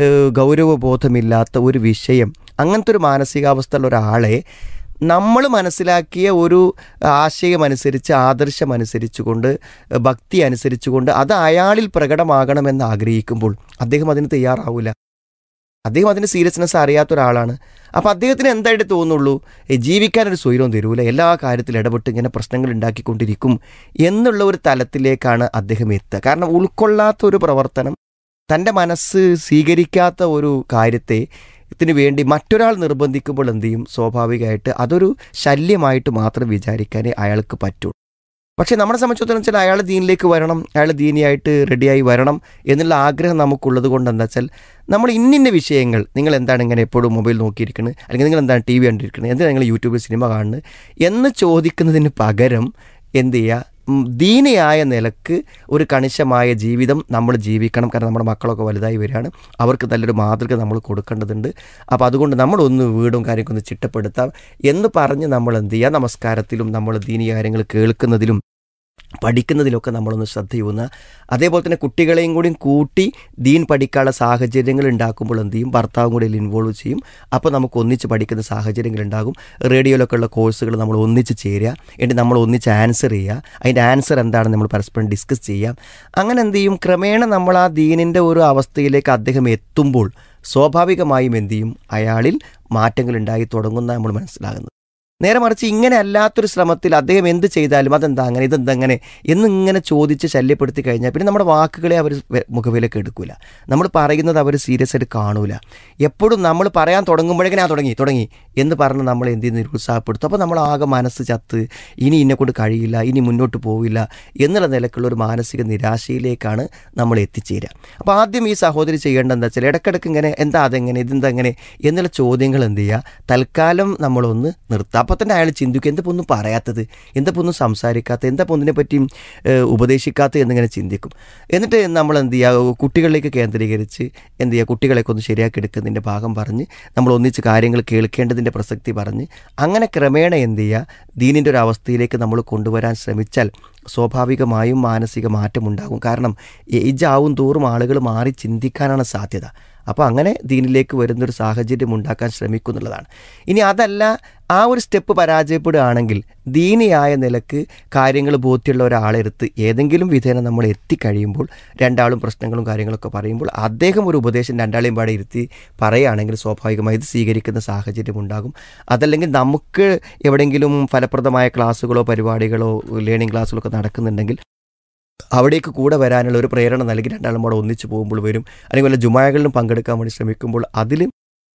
ഗൗരവബോധമില്ലാത്ത ഒരു വിഷയം, അങ്ങനത്തെ ഒരു മാനസികാവസ്ഥയുള്ള ഒരാളെ നമ്മൾ മനസ്സിലാക്കിയ ഒരു ആശയമനുസരിച്ച് ആദർശമനുസരിച്ചുകൊണ്ട് ഭക്തി അനുസരിച്ചുകൊണ്ട് അത് അയാളിൽ പ്രകടമാകണമെന്ന് ആഗ്രഹിക്കുമ്പോൾ അദ്ദേഹം അതിന് തയ്യാറാവില്ല. അദ്ദേഹം അതിന് സീരിയസ്നെസ് അറിയാത്ത ഒരാളാണ്. അപ്പോൾ അദ്ദേഹത്തിന് എന്തായിട്ട് തോന്നുള്ളൂ, ജീവിക്കാനൊരു സ്വൈരവും തരൂല, എല്ലാ കാര്യത്തിലും ഇടപെട്ട് ഇങ്ങനെ പ്രശ്നങ്ങൾ ഉണ്ടാക്കിക്കൊണ്ടിരിക്കും എന്നുള്ള ഒരു തലത്തിലേക്കാണ് അദ്ദേഹം എത്തുക. കാരണം ഉൾക്കൊള്ളാത്ത ഒരു പ്രവർത്തനം, തൻ്റെ മനസ്സ് സ്വീകരിക്കാത്ത ഒരു കാര്യത്തെ ത്തിന് വേണ്ടി മറ്റൊരാൾ നിർബന്ധിക്കുമ്പോൾ എന്ത് ചെയ്യും, സ്വാഭാവികമായിട്ട് അതൊരു ശല്യമായിട്ട് മാത്രം വിചാരിക്കാനേ അയാൾക്ക് പറ്റൂ. പക്ഷേ നമ്മളെ സംബന്ധിച്ചിടത്തോളം വെച്ചാൽ അയാൾ ദീനിലേക്ക് വരണം, അയാൾ ദീനിയായിട്ട് റെഡിയായി വരണം എന്നുള്ള ആഗ്രഹം നമുക്കുള്ളത് കൊണ്ട് എന്താ വെച്ചാൽ നമ്മൾ ഇന്നിന്ന വിഷയങ്ങൾ, നിങ്ങൾ എന്താണ് ഇങ്ങനെ എപ്പോഴും മൊബൈൽ നോക്കിയിരിക്കുന്നത്, അല്ലെങ്കിൽ നിങ്ങൾ എന്താണ് ടി വി കണ്ടിരിക്കുന്നത്, എന്താണ് നിങ്ങൾ യൂട്യൂബിൽ സിനിമ കാണുന്നത് എന്ന് ചോദിക്കുന്നതിന് പകരം എന്ത് ചെയ്യുക, ദീനിയായ നിലക്ക് ഒരു കണിശമായ ജീവിതം നമ്മൾ ജീവിക്കണം. കാരണം നമ്മുടെ മക്കളൊക്കെ വലുതായി വരികയാണ്, അവർക്ക് നല്ലൊരു മാതൃക നമ്മൾ കൊടുക്കേണ്ടതുണ്ട്. അപ്പോൾ അതുകൊണ്ട് നമ്മളൊന്ന് വീടും കാര്യമൊക്കെ ഒന്ന് ചിട്ടപ്പെടുത്താം എന്ന് പറഞ്ഞ് നമ്മൾ എന്ത് ചെയ്യുക, നമസ്കാരത്തിലും നമ്മൾ ദീനീയ കാര്യങ്ങൾ കേൾക്കുന്നതിലും പഠിക്കുന്നതിലൊക്കെ നമ്മളൊന്ന് ശ്രദ്ധ ചെയ്യുന്ന, അതേപോലെ തന്നെ കുട്ടികളെയും കൂടി കൂട്ടി ദീൻ പഠിക്കാനുള്ള സാഹചര്യങ്ങൾ ഉണ്ടാക്കുമ്പോൾ എന്ത് ചെയ്യും, ഭർത്താവും കൂടി ഇൻവോൾവ് ചെയ്യും. അപ്പോൾ നമുക്ക് ഒന്നിച്ച് പഠിക്കുന്ന സാഹചര്യങ്ങൾ ഉണ്ടാകും. റേഡിയോയിലൊക്കെ ഉള്ള കോഴ്സുകൾ നമ്മൾ ഒന്നിച്ച് ചേരുക, എന്നിട്ട് നമ്മൾ ഒന്നിച്ച് ആൻസർ ചെയ്യുക, അതിൻ്റെ ആൻസർ എന്താണെന്ന് നമ്മൾ പരസ്പരം ഡിസ്കസ് ചെയ്യാം. അങ്ങനെ എന്ത് ചെയ്യും, ക്രമേണ നമ്മൾ ആ ദീനിൻ്റെ ഒരു അവസ്ഥയിലേക്ക് അദ്ദേഹം എത്തുമ്പോൾ സ്വാഭാവികമായും എന്ത് ചെയ്യും, അയാളിൽ മാറ്റങ്ങൾ ഉണ്ടായി തുടങ്ങുന്ന നമ്മൾ മനസ്സിലാകുന്നത്. നേരെ മറിച്ച് ഇങ്ങനെ അല്ലാത്തൊരു ശ്രമത്തിൽ അദ്ദേഹം എന്ത് ചെയ്താലും അതെന്താ അങ്ങനെ, ഇതെന്തങ്ങനെ എന്നിങ്ങനെ ചോദിച്ച് ശല്യപ്പെടുത്തി കഴിഞ്ഞാൽ പിന്നെ നമ്മുടെ വാക്കുകളെ അവർ മുഖവിലേക്ക് എടുക്കില്ല, നമ്മൾ പറയുന്നത് അവർ സീരിയസ് ആയിട്ട് കാണൂല. എപ്പോഴും നമ്മൾ പറയാൻ തുടങ്ങുമ്പോഴേക്കും ഞാൻ തുടങ്ങി തുടങ്ങി എന്ന് പറഞ്ഞ് നമ്മൾ എന്ത് ചെയ്യുന്ന നിരുത്സാഹപ്പെടുത്തും. അപ്പോൾ നമ്മൾ ആകെ മനസ്സ് ചത്ത് ഇനി എന്നെക്കൊണ്ട് കഴിയില്ല, ഇനി മുന്നോട്ട് പോവില്ല എന്നുള്ള നിലക്കുള്ള ഒരു മാനസിക നിരാശയിലേക്കാണ് നമ്മൾ എത്തിച്ചേരുക. അപ്പോൾ ആദ്യം ഈ സഹോദരി ചെയ്യേണ്ടത് എന്താ വെച്ചാൽ ഇടയ്ക്കിടയ്ക്ക് ഇങ്ങനെ എന്താ അതെങ്ങനെ, ഇതെന്താ എങ്ങനെ എന്നുള്ള ചോദ്യങ്ങൾ എന്ത് ചെയ്യുക, തൽക്കാലം നമ്മളൊന്ന് നിർത്താം. അപ്പോൾ തന്നെ അയാൾ ചിന്തിക്കും, എന്താ ഒന്നും പറയാത്തത്, എന്താ ഒന്നും സംസാരിക്കാത്തത്, എന്താ ഒന്നിനെ പറ്റിയും ഉപദേശിക്കാത്തത് എന്നിങ്ങനെ ചിന്തിക്കും. എന്നിട്ട് നമ്മൾ എന്ത് ചെയ്യുക, കുട്ടികളിലേക്ക് കേന്ദ്രീകരിച്ച് എന്ത് ചെയ്യുക, കുട്ടികളെയൊക്കെ ഒന്ന് ശരിയാക്കി എടുക്കുന്നതിൻ്റെ ഭാഗം പറഞ്ഞ് നമ്മൾ ഒന്നിച്ച് കാര്യങ്ങൾ കേൾക്കേണ്ടതിൻ്റെ പ്രസക്തി പറഞ്ഞ് അങ്ങനെ ക്രമേണ എന്ത് ചെയ്യുക, ദീനിൻ്റെ ഒരു അവസ്ഥയിലേക്ക് നമ്മൾ കൊണ്ടുവരാൻ ശ്രമിച്ചാൽ സ്വാഭാവികമായും മാനസിക മാറ്റമുണ്ടാകും. കാരണം ഏജാവും തോറും ആളുകൾ മാറി ചിന്തിക്കാനാണ് സാധ്യത. അപ്പോൾ അങ്ങനെ ദീനിലേക്ക് വരുന്നൊരു സാഹചര്യം ഉണ്ടാക്കാൻ ശ്രമിക്കുന്നുള്ളതാണ്. ഇനി അതല്ല, ആ ഒരു സ്റ്റെപ്പ് പരാജയപ്പെടുകയാണെങ്കിൽ ദീനിയായ നിലക്ക് കാര്യങ്ങൾ ബോധ്യമുള്ള ഒരാളെടുത്ത് ഏതെങ്കിലും വിധേന നമ്മൾ എത്തിക്കഴിയുമ്പോൾ രണ്ടാളും പ്രശ്നങ്ങളും കാര്യങ്ങളൊക്കെ പറയുമ്പോൾ അദ്ദേഹം ഒരു ഉപദേശം രണ്ടാളെയും പാടെ ഇരുത്തി പറയുകയാണെങ്കിൽ സ്വാഭാവികമായി ഇത് സ്വീകരിക്കുന്ന സാഹചര്യം ഉണ്ടാകും. അതല്ലെങ്കിൽ നമുക്ക് എവിടെയെങ്കിലും ഫലപ്രദമായ ക്ലാസ്സുകളോ പരിപാടികളോ ലേണിംഗ് ക്ലാസ്സുകളോ ഒക്കെ നടക്കുന്നുണ്ടെങ്കിൽ അവിടേക്ക് കൂടെ വരാനുള്ള ഒരു പ്രേരണ നൽകി രണ്ടാളും കൂടെ ഒന്നിച്ച് പോകുമ്പോൾ വരും. അല്ലെങ്കിൽ വല്ല ജുമാകളിലും പങ്കെടുക്കാൻ വേണ്ടി ശ്രമിക്കുമ്പോൾ അതിൽ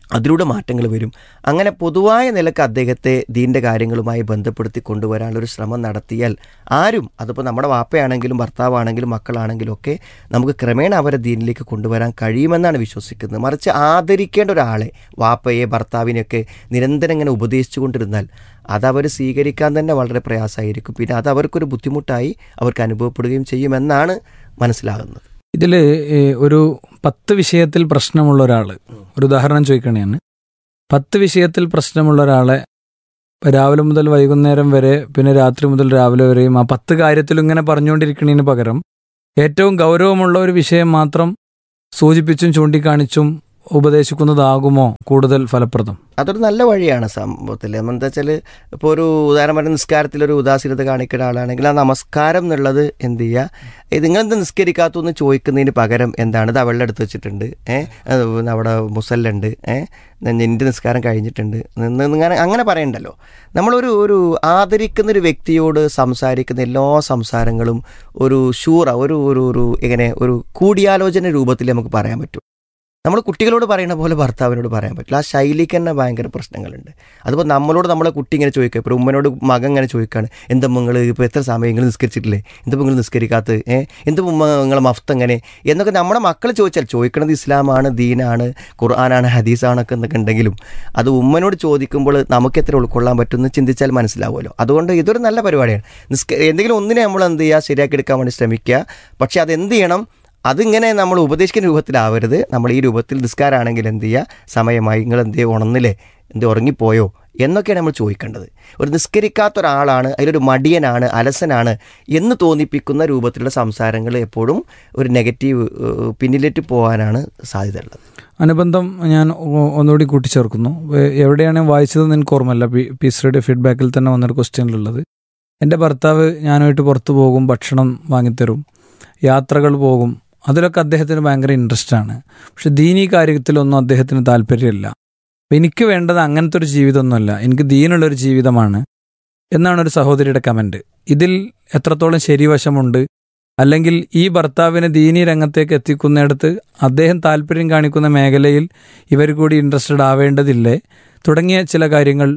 അതിലൂടെ മാറ്റങ്ങൾ വരും. അങ്ങനെ പൊതുവായ നിലക്ക് അദ്ദേഹത്തെ ദീൻ്റെ കാര്യങ്ങളുമായി ബന്ധപ്പെടുത്തി കൊണ്ടുവരാനുള്ളൊരു ശ്രമം നടത്തിയാൽ ആരും, അതിപ്പോൾ നമ്മുടെ വാപ്പയാണെങ്കിലും ഭർത്താവാണെങ്കിലും മക്കളാണെങ്കിലും ഒക്കെ നമുക്ക് ക്രമേണ അവരെ ദീനിലേക്ക് കൊണ്ടുവരാൻ കഴിയുമെന്നാണ് വിശ്വസിക്കുന്നത്. മറിച്ച് ആദരിക്കേണ്ട ഒരാളെ, വാപ്പയെ ഭർത്താവിനെയൊക്കെ നിരന്തരം ഇങ്ങനെ ഉപദേശിച്ചു കൊണ്ടിരുന്നാൽ അതവർ സ്വീകരിക്കാൻ തന്നെ വളരെ പ്രയാസമായിരിക്കും. പിന്നെ അത് അവർക്കൊരു ബുദ്ധിമുട്ടായി അവർക്ക് അനുഭവപ്പെടുകയും ചെയ്യുമെന്നാണ് മനസ്സിലാകുന്നത്. ഇതിൽ ഒരു പത്ത് വിഷയത്തിൽ പ്രശ്നമുള്ള ഒരാൾ, ഒരു ഉദാഹരണം ചോദിക്കണേയാണ്. പത്ത് വിഷയത്തിൽ പ്രശ്നമുള്ള ഒരാളെ രാവിലെ മുതൽ വൈകുന്നേരം വരെ, പിന്നെ രാത്രി മുതൽ രാവിലെ വരെയും ആ പത്ത് കാര്യത്തിലും ഇങ്ങനെ പറഞ്ഞുകൊണ്ടിരിക്കുന്നതിന് പകരം ഏറ്റവും ഗൗരവമുള്ള ഒരു വിഷയം മാത്രം സൂചിപ്പിച്ചും ചൂണ്ടിക്കാണിച്ചും ഉപദേശിക്കുന്നതാകുമോ കൂടുതൽ ഫലപ്രദം? അതൊരു നല്ല വഴിയാണ് സംഭവത്തിൽ. എന്താ വെച്ചാൽ ഇപ്പോൾ ഒരു ഉദാഹരണം പറഞ്ഞ നിസ്കാരത്തിലൊരു ഉദാസീനത കാണിക്കുന്ന ആളാണെങ്കിൽ ആ നമസ്കാരം എന്നുള്ളത് എന്ത് ചെയ്യുക, നിങ്ങളെന്ത് നിസ്കരിക്കാത്തു എന്ന് ചോദിക്കുന്നതിന് പകരം എന്താണ്, ഇത് വെള്ളം എടുത്ത് വെച്ചിട്ടുണ്ട്, ഏഹ് അവിടെ മുസല്ലുണ്ട്, ഏഹ് നിൻ്റെ നിസ്കാരം കഴിഞ്ഞിട്ടുണ്ട് ഇങ്ങനെ അങ്ങനെ പറയണ്ടല്ലോ. നമ്മളൊരു ഒരു ആദരിക്കുന്നൊരു വ്യക്തിയോട് സംസാരിക്കുന്ന എല്ലാ സംസാരങ്ങളും ഒരു ഷൂറ ഒരു ഒരു ഒരു ഇങ്ങനെ ഒരു കൂടിയാലോചന രൂപത്തിൽ നമുക്ക് പറയാൻ പറ്റും. നമ്മൾ കുട്ടികളോട് പറയുന്ന പോലെ ഭർത്താവിനോട് പറയാൻ പറ്റില്ല. ആ ശൈലിക്ക് തന്നെ ഭയങ്കര പ്രശ്നങ്ങളുണ്ട്. അതിപ്പോൾ നമ്മളോട് നമ്മളെ കുട്ടി ഇങ്ങനെ ചോദിക്കുക, ഇപ്പോൾ ഉമ്മനോട് മകൻ ഇങ്ങനെ ചോദിക്കുകയാണ്, എന്താ നിങ്ങൾ ഇപ്പോൾ എത്ര സമയം നിങ്ങൾ നിസ്കരിച്ചിട്ടില്ലേ, എന്താ നിങ്ങൾ നിസ്കരിക്കാത്തത്, ഏഹ് എന്താ ഉമ്മ നിങ്ങളെ മഫ്ത് എങ്ങനെ എന്നൊക്കെ നമ്മുടെ മക്കൾ ചോദിച്ചാൽ, ചോദിക്കണത് ഇസ്ലാമാണ്, ദീനാണ്, ഖുർആനാണ്, ഹദീസാണൊക്കെ എന്നൊക്കെ ഉണ്ടെങ്കിലും അത് ഉമ്മനോട് ചോദിക്കുമ്പോൾ നമുക്ക് എത്ര ഉൾക്കൊള്ളാൻ പറ്റുമെന്ന് ചിന്തിച്ചാൽ മനസ്സിലാവുമല്ലോ. അതുകൊണ്ട് ഇതൊരു നല്ല പരിപാടിയാണ്. നിസ്ക എന്തെങ്കിലും ഒന്നിനെ നമ്മൾ എന്ത് ചെയ്യുക, ശരിയാക്കി എടുക്കാൻ വേണ്ടി ശ്രമിക്കുക. പക്ഷേ അതെന്ത് ചെയ്യണം, അതിങ്ങനെ നമ്മൾ ഉപദേശിക്കുന്ന രൂപത്തിലാവരുത്. നമ്മൾ ഈ രൂപത്തിൽ നിസ്കാരമാണെങ്കിൽ എന്ത് ചെയ്യുക, സമയമായി, നിങ്ങൾ എന്ത് ചെയ്യുക, ഉണർന്നില്ലേ, എന്ത് ഉറങ്ങിപ്പോയോ എന്നൊക്കെയാണ് നമ്മൾ ചോദിക്കേണ്ടത്. ഒരു നിസ്കരിക്കാത്ത ഒരാളാണ്, അതിലൊരു മടിയനാണ്, അലസനാണ് എന്ന് തോന്നിപ്പിക്കുന്ന രൂപത്തിലുള്ള സംസാരങ്ങൾ എപ്പോഴും ഒരു നെഗറ്റീവ് പിന്നിലേക്ക് പോകാനാണ് സാധ്യതയുള്ളത്. അനുബന്ധം ഞാൻ ഒന്നുകൂടി കൂട്ടിച്ചേർക്കുന്നു. എവിടെയാണ് വായിച്ചതെന്ന് എനിക്ക് ഓർമ്മയില്ല. പി പീസ്റയുടെ ഫീഡ്ബാക്കിൽ തന്നെ വന്നൊരു ക്വസ്റ്റ്യനിലുള്ളത്, എൻ്റെ ഭർത്താവ് ഞാനുമായിട്ട് പുറത്തു പോകും, ഭക്ഷണം വാങ്ങിത്തരും, യാത്രകൾ പോകും, അതിലൊക്കെ അദ്ദേഹത്തിന് ഭയങ്കര ഇൻട്രസ്റ്റ് ആണ്. പക്ഷെ ദീനീ കാര്യത്തിലൊന്നും അദ്ദേഹത്തിന് താല്പര്യമില്ല. അപ്പം എനിക്ക് വേണ്ടത് അങ്ങനത്തെ ഒരു ജീവിതമൊന്നുമല്ല, എനിക്ക് ദീനുള്ളൊരു ജീവിതമാണ് എന്നാണ് ഒരു സഹോദരിയുടെ കമൻറ്റ്. ഇതിൽ എത്രത്തോളം ശരിവശമുണ്ട്? അല്ലെങ്കിൽ ഈ ഭർത്താവിനെ ദീനീ രംഗത്തേക്ക് എത്തിക്കുന്നിടത്ത് അദ്ദേഹം താല്പര്യം കാണിക്കുന്ന മേഖലയിൽ ഇവർ കൂടി ഇൻട്രസ്റ്റഡ് ആവേണ്ടതില്ലേ? തുടങ്ങിയ ചില കാര്യങ്ങൾ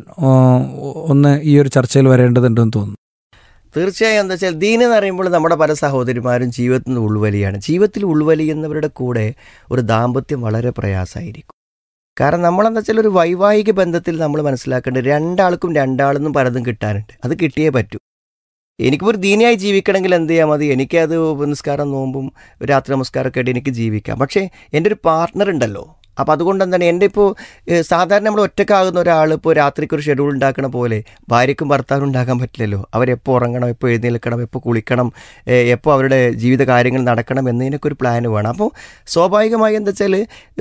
ഒന്ന് ഈ ഒരു ചർച്ചയിൽ വരേണ്ടതുണ്ടെന്ന് തോന്നുന്നു. തീർച്ചയായും. എന്താ വെച്ചാൽ ദീൻ എന്ന് പറയുമ്പോൾ നമ്മുടെ പല സഹോദരിമാരും ജീവിതത്തിൽ നിന്ന് ഉൾവലിയാണ്. ജീവിതത്തിൽ ഉൾവലിയുന്നവരുടെ കൂടെ ഒരു ദാമ്പത്യം വളരെ പ്രയാസമായിരിക്കും. കാരണം നമ്മളെന്താ വെച്ചാൽ ഒരു വൈവാഹിക ബന്ധത്തിൽ നമ്മൾ മനസ്സിലാക്കേണ്ടത് രണ്ടാൾക്കും രണ്ടാളെന്നും പലതും കിട്ടാനുണ്ട്. അത് കിട്ടിയേ പറ്റൂ. എനിക്കിപ്പോൾ ഒരു ദീനിയായി ജീവിക്കണമെങ്കിൽ എന്ത് ചെയ്യാൻ മതി, എനിക്കത് നിസ്കാരം നോമ്പും രാത്രി നമസ്കാരമൊക്കെ ആയിട്ട് എനിക്ക് ജീവിക്കാം. പക്ഷേ എൻ്റെ ഒരു പാർട്ട്ണർ ഉണ്ടല്ലോ. അപ്പോൾ അതുകൊണ്ട് എന്താണ്, എൻ്റെ ഇപ്പോൾ സാധാരണ നമ്മൾ ഒറ്റക്കാകുന്ന ഒരാൾ ഇപ്പോൾ രാത്രിക്ക് ഒരു ഷെഡ്യൂൾ ഉണ്ടാക്കണ പോലെ ഭാര്യയ്ക്കും ഭർത്താവിനും ഉണ്ടാക്കാൻ പറ്റില്ലല്ലോ. അവരെപ്പോൾ ഉറങ്ങണം, എപ്പോൾ എഴുന്നേൽക്കണം, എപ്പോൾ കുളിക്കണം, എപ്പോൾ അവരുടെ ജീവിത കാര്യങ്ങൾ നടക്കണം എന്നതിനൊക്കെ ഒരു പ്ലാൻ വേണം. അപ്പോൾ സ്വാഭാവികമായി എന്താ വെച്ചാൽ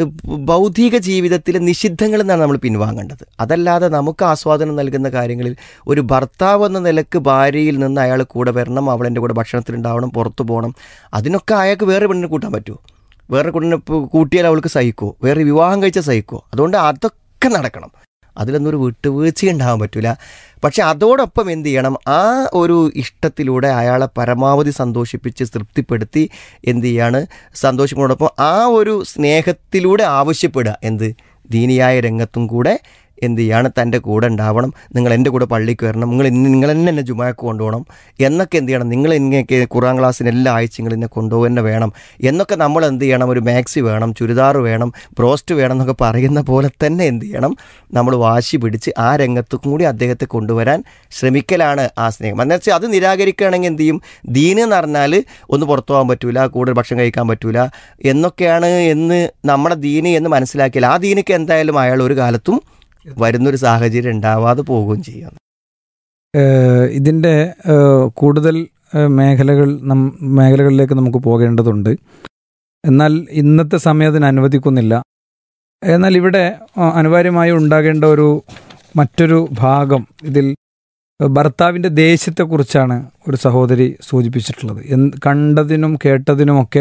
ഭൗതിക ജീവിതത്തിലെ നിഷിദ്ധങ്ങളിൽ നിന്നാണ് നമ്മൾ പിൻവാങ്ങേണ്ടത്. അതല്ലാതെ നമുക്ക് ആസ്വാദനം നൽകുന്ന കാര്യങ്ങളിൽ ഒരു ഭർത്താവ് എന്ന നിലക്ക് ഭാര്യയിൽ നിന്ന് അയാൾ കൂടെ വരണം, അവളെൻ്റെ കൂടെ ഭക്ഷണത്തിലുണ്ടാവണം, പുറത്തു പോകണം, അതിനൊക്കെ അയാൾക്ക് വേറെ പെണ്ണിനെ കൂട്ടാൻ പറ്റുമോ? വേറെ കുട്ടിനെ കൂട്ടിയാൽ അവൾക്ക് സഹിക്കുമോ? വേറെ വിവാഹം കഴിച്ചാൽ സഹിക്കുമോ? അതുകൊണ്ട് അതൊക്കെ നടക്കണം. അതിലൊന്നും ഒരു വിട്ടുവീഴ്ച ഉണ്ടാകാൻ പറ്റില്ല. പക്ഷെ അതോടൊപ്പം എന്ത് ചെയ്യണം, ആ ഒരു ഇഷ്ടത്തിലൂടെ അയാളെ പരമാവധി സന്തോഷിപ്പിച്ച് തൃപ്തിപ്പെടുത്തി എന്ത് ചെയ്യാണ്, സന്തോഷിക്കുന്നതോടൊപ്പം ആ ഒരു സ്നേഹത്തിലൂടെ ആവശ്യപ്പെടുക എന്ത്, ദീനിയായ രംഗത്തും കൂടെ എന്ത് ചെയ്യാണ്, തൻ്റെ കൂടെ ഉണ്ടാവണം, നിങ്ങൾ എൻ്റെ കൂടെ പള്ളിക്ക് വരണം, നിങ്ങൾ ഇന്ന് നിങ്ങൾ തന്നെ എന്നെ ജുമാക്ക് കൊണ്ടുപോകണം എന്നൊക്കെ എന്ത് ചെയ്യണം, നിങ്ങൾ ഇങ്ങനെയൊക്കെ ഖുർആൻ ക്ലാസ്സിന് എല്ലാ ആഴ്ചകളും എന്നെ കൊണ്ടുപോകുന്ന വേണം എന്നൊക്കെ നമ്മൾ എന്ത് ചെയ്യണം, ഒരു മാക്സി വേണം, ചുരിദാർ വേണം, ബ്രോസ്റ്റ് വേണം എന്നൊക്കെ പറയുന്ന പോലെ തന്നെ എന്ത് ചെയ്യണം, നമ്മൾ വാശി പിടിച്ച് ആ രംഗത്തും കൂടി അദ്ദേഹത്തെ കൊണ്ടുവരാൻ ശ്രമിക്കലാണ് ആ സ്നേഹം. എന്ന് വെച്ചാൽ അത് നിരാകരിക്കുകയാണെങ്കിൽ എന്ത് ചെയ്യും, ദീന് എന്ന് പറഞ്ഞാൽ ഒന്ന് പുറത്തു പോകാൻ പറ്റൂല, കൂടുതൽ ഭക്ഷണം കഴിക്കാൻ പറ്റൂല എന്നൊക്കെയാണ് എന്ന് നമ്മുടെ ദീന് എന്ന് മനസ്സിലാക്കിയാൽ ആ ദീനക്ക് എന്തായാലും അയാൾ ഒരു കാലത്തും വരുന്നൊരു സാഹചര്യം ഉണ്ടാവാതെ പോവുകയും ചെയ്യും. ഇതിൻ്റെ കൂടുതൽ മേഖലകൾ മേഖലകളിലേക്ക് നമുക്ക് പോകേണ്ടതുണ്ട്. എന്നാൽ ഇന്നത്തെ സമയം അതിന് അനുവദിക്കുന്നില്ല. എന്നാൽ ഇവിടെ അനിവാര്യമായി ഉണ്ടാകേണ്ട ഒരു മറ്റൊരു ഭാഗം, ഇതിൽ ഭർത്താവിൻ്റെ ദേഷ്യത്തെക്കുറിച്ചാണ് ഒരു സഹോദരി സൂചിപ്പിച്ചിട്ടുള്ളത്. കണ്ടതിനും കേട്ടതിനുമൊക്കെ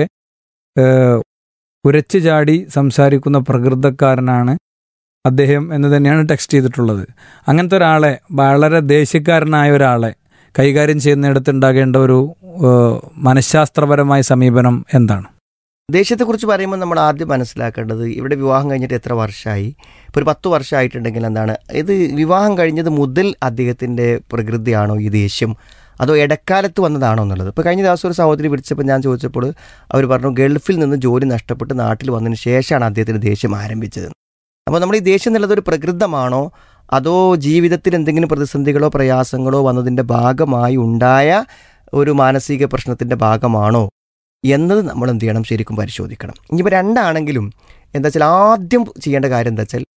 ഉരച്ചു ചാടി സംസാരിക്കുന്ന പ്രകൃതക്കാരനാണ് അദ്ദേഹം എന്ന് തന്നെയാണ് ടെക്സ്റ്റ് ചെയ്തിട്ടുള്ളത്. അങ്ങനത്തെ ഒരാളെ, വളരെ ദേഷ്യക്കാരനായ ഒരാളെ കൈകാര്യം ചെയ്യുന്നിടത്തുണ്ടാകേണ്ട ഒരു മനഃശാസ്ത്രപരമായ സമീപനം എന്താണ്? ദേഷ്യത്തെക്കുറിച്ച് പറയുമ്പോൾ നമ്മൾ ആദ്യം മനസ്സിലാക്കേണ്ടത് ഇവിടെ വിവാഹം കഴിഞ്ഞിട്ട് എത്ര വർഷമായി. ഇപ്പോൾ ഒരു പത്ത് വർഷമായിട്ടുണ്ടെങ്കിൽ എന്താണ് ഇത് വിവാഹം കഴിഞ്ഞത് മുതൽ അദ്ദേഹത്തിൻ്റെ പ്രകൃതിയാണോ ഈ ദേഷ്യം, അതോ ഇടക്കാലത്ത് വന്നതാണോ എന്നുള്ളത്. ഇപ്പോൾ കഴിഞ്ഞ ദിവസം ഒരു സഹോദരി വിളിച്ചപ്പോൾ ഞാൻ ചോദിച്ചപ്പോൾ അവർ പറഞ്ഞു ഗൾഫിൽ നിന്ന് ജോലി നഷ്ടപ്പെട്ട് നാട്ടിൽ വന്നതിന് ശേഷമാണ് അദ്ദേഹത്തിന് ദേഷ്യം ആരംഭിച്ചത്. അപ്പോൾ നമ്മൾ ഈ ദേഷ്യം എന്നുള്ളത് ഒരു പ്രകൃതമാണോ അതോ ജീവിതത്തിൽ എന്തെങ്കിലും പ്രതിസന്ധികളോ പ്രയാസങ്ങളോ വന്നതിൻ്റെ ഭാഗമായി ഉണ്ടായ ഒരു മാനസിക പ്രശ്നത്തിൻ്റെ ഭാഗമാണോ എന്നത് നമ്മൾ എന്ത് ചെയ്യണം, ശരിക്കും പരിശോധിക്കണം. ഇനിയിപ്പോൾ രണ്ടാണെങ്കിലും എന്താ വെച്ചാൽ ആദ്യം ചെയ്യേണ്ട കാര്യം എന്താ വെച്ചാൽ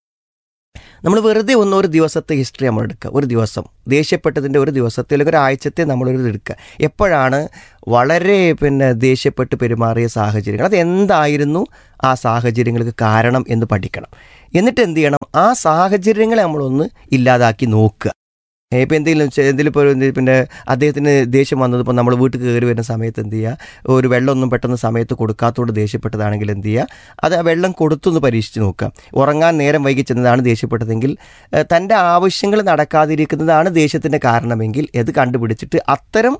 നമ്മൾ വെറുതെ ഒന്ന് ഒരു ദിവസത്തെ ഹിസ്റ്ററി നമ്മൾ എടുക്കുക. ഒരു ദിവസം ദേഷ്യപ്പെട്ടതിൻ്റെ ഒരു ദിവസത്തെ അല്ലെങ്കിൽ ഒരു ആഴ്ചത്തെ നമ്മളൊരു എടുക്കുക. എപ്പോഴാണ് വളരെ പിന്നെ ദേഷ്യപ്പെട്ട് പെരുമാറിയ സാഹചര്യങ്ങൾ, അത് എന്തായിരുന്നു ആ സാഹചര്യങ്ങൾക്ക് കാരണം എന്ന് പഠിക്കണം. എന്നിട്ട് എന്ത് ചെയ്യണം, ആ സാഹചര്യങ്ങളെ നമ്മളൊന്ന് ഇല്ലാതാക്കി നോക്കുക. ഇപ്പോൾ എന്തെങ്കിലും എന്തെങ്കിലും ഇപ്പോൾ പിന്നെ അദ്ദേഹത്തിന് ദേഷ്യം വന്നത് ഇപ്പോൾ നമ്മൾ വീട്ടിൽ കയറി വരുന്ന സമയത്ത് എന്ത് ചെയ്യുക, ഒരു വെള്ളമൊന്നും പെട്ടെന്ന് സമയത്ത് കൊടുക്കാത്തതുകൊണ്ട് ദേഷ്യപ്പെട്ടതാണെങ്കിൽ എന്ത് ചെയ്യുക, അത് ആ വെള്ളം കൊടുത്തൊന്ന് പരീക്ഷിച്ച് നോക്കുക. ഉറങ്ങാൻ നേരം വൈകി ചെന്നതാണ് ദേഷ്യപ്പെട്ടതെങ്കിൽ, തൻ്റെ ആവശ്യങ്ങൾ നടക്കാതിരിക്കുന്നതാണ് ദേഷ്യത്തിൻ്റെ കാരണമെങ്കിൽ ഇത് കണ്ടുപിടിച്ചിട്ട് അത്തരം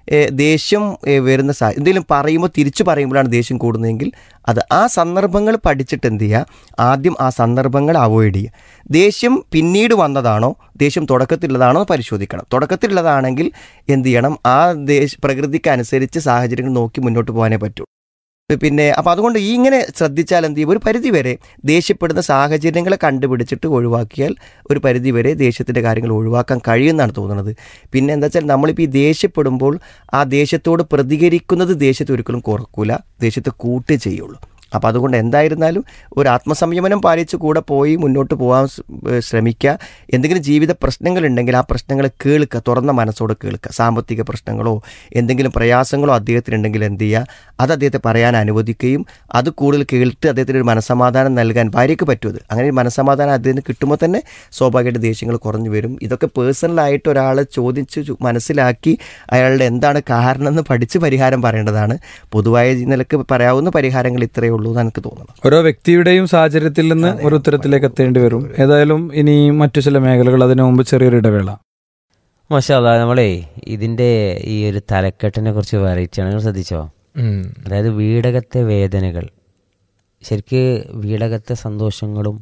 ദേഷ്യം വരുന്ന സാ എന്തെങ്കിലും പറയുമ്പോൾ തിരിച്ചു പറയുമ്പോഴാണ് ദേഷ്യം കൂടുന്നതെങ്കിൽ അത് ആ സന്ദർഭങ്ങൾ പഠിച്ചിട്ട് എന്ത് ചെയ്യുക, ആദ്യം ആ സന്ദർഭങ്ങൾ അവോയ്ഡ് ചെയ്യുക. ദേഷ്യം പിന്നീട് വന്നതാണോ ദേഷ്യം തുടക്കത്തിലുള്ളതാണോ പരിശോധിക്കണം. തുടക്കത്തിലുള്ളതാണെങ്കിൽ എന്ത് ചെയ്യണം, ആ ദേശ പ്രകൃതിക്കനുസരിച്ച് സാഹചര്യങ്ങൾ നോക്കി മുന്നോട്ട് പോകാനേ പറ്റൂ. പിന്നെ അപ്പോൾ അതുകൊണ്ട് ഈ ഇങ്ങനെ ശ്രദ്ധിച്ചാൽ എന്ത് ചെയ്യും, ഒരു പരിധിവരെ ദേഷ്യപ്പെടുന്ന സാഹചര്യങ്ങളെ കണ്ടുപിടിച്ചിട്ട് ഒഴിവാക്കിയാൽ ഒരു പരിധിവരെ ദേഷ്യത്തിൻ്റെ കാര്യങ്ങൾ ഒഴിവാക്കാൻ കഴിയുമെന്നാണ് തോന്നുന്നത്. പിന്നെ എന്താ വെച്ചാൽ നമ്മളിപ്പോൾ ഈ ദേഷ്യപ്പെടുമ്പോൾ ആ ദേഷ്യത്തോട് പ്രതികരിക്കുന്നത് ദേഷ്യത്തെ ഒരിക്കലും കുറക്കൂല, ദേഷ്യത്തെ കൂട്ടേ ചെയ്യുള്ളൂ. അപ്പോൾ അതുകൊണ്ട് എന്തായിരുന്നാലും ഒരു ആത്മസംയമനം പാലിച്ച് കൂടെ പോയി മുന്നോട്ട് പോകാൻ ശ്രമിക്കുക. എന്തെങ്കിലും ജീവിത പ്രശ്നങ്ങളുണ്ടെങ്കിൽ ആ പ്രശ്നങ്ങളെ കേൾക്കുക, തുറന്ന മനസ്സോടെ കേൾക്കുക. സാമ്പത്തിക പ്രശ്നങ്ങളോ എന്തെങ്കിലും പ്രയാസങ്ങളോ അദ്ദേഹത്തിനുണ്ടെങ്കിൽ എന്ത് ചെയ്യുക, അത് അദ്ദേഹത്തെ പറയാൻ അനുവദിക്കുകയും അത് കൂടുതൽ കേട്ട് അദ്ദേഹത്തിന് ഒരു മനസ്സമാധാനം നൽകാൻ ഭാര്യയ്ക്ക് പറ്റുമത്. അങ്ങനെ ഒരു മനസ്സമാധാനം അദ്ദേഹത്തിന് കിട്ടുമ്പോൾ തന്നെ സ്വാഭാവികമായിട്ട് ദേഷ്യങ്ങൾ കുറഞ്ഞു വരും. ഇതൊക്കെ പേഴ്സണലായിട്ട് ഒരാളെ ചോദിച്ച് മനസ്സിലാക്കി അയാളുടെ എന്താണ് കാരണം എന്ന് പഠിച്ച് പരിഹാരം പറയേണ്ടതാണ്. പൊതുവായ നിലക്ക് പറയാവുന്ന പരിഹാരങ്ങൾ ഇത്രയേ ഉള്ളൂ എന്ന് എനിക്ക് തോന്നുന്നു. ഓരോ വ്യക്തിയുടെയും സാഹചര്യത്തിൽ നിന്ന് ഒരു ഉത്തരത്തിലേക്ക് എത്തേണ്ടി വരും. ഏതായാലും ഇനി മറ്റു ചില മേഖലകൾ, അതിനു മുമ്പ് ചെറിയൊരു ഇടവേള. മാഷാ അല്ലാ, നമ്മളെ ഇതിന്റെ ഈ ഒരു തലക്കെട്ടിനെ കുറിച്ച് വെറൈറ്റിയാണ്, നിങ്ങൾ ശ്രദ്ധിച്ചോ? അതായത് വീടകത്തെ വേദനകൾ, ശരിക്ക് വീടകത്തെ സന്തോഷങ്ങളും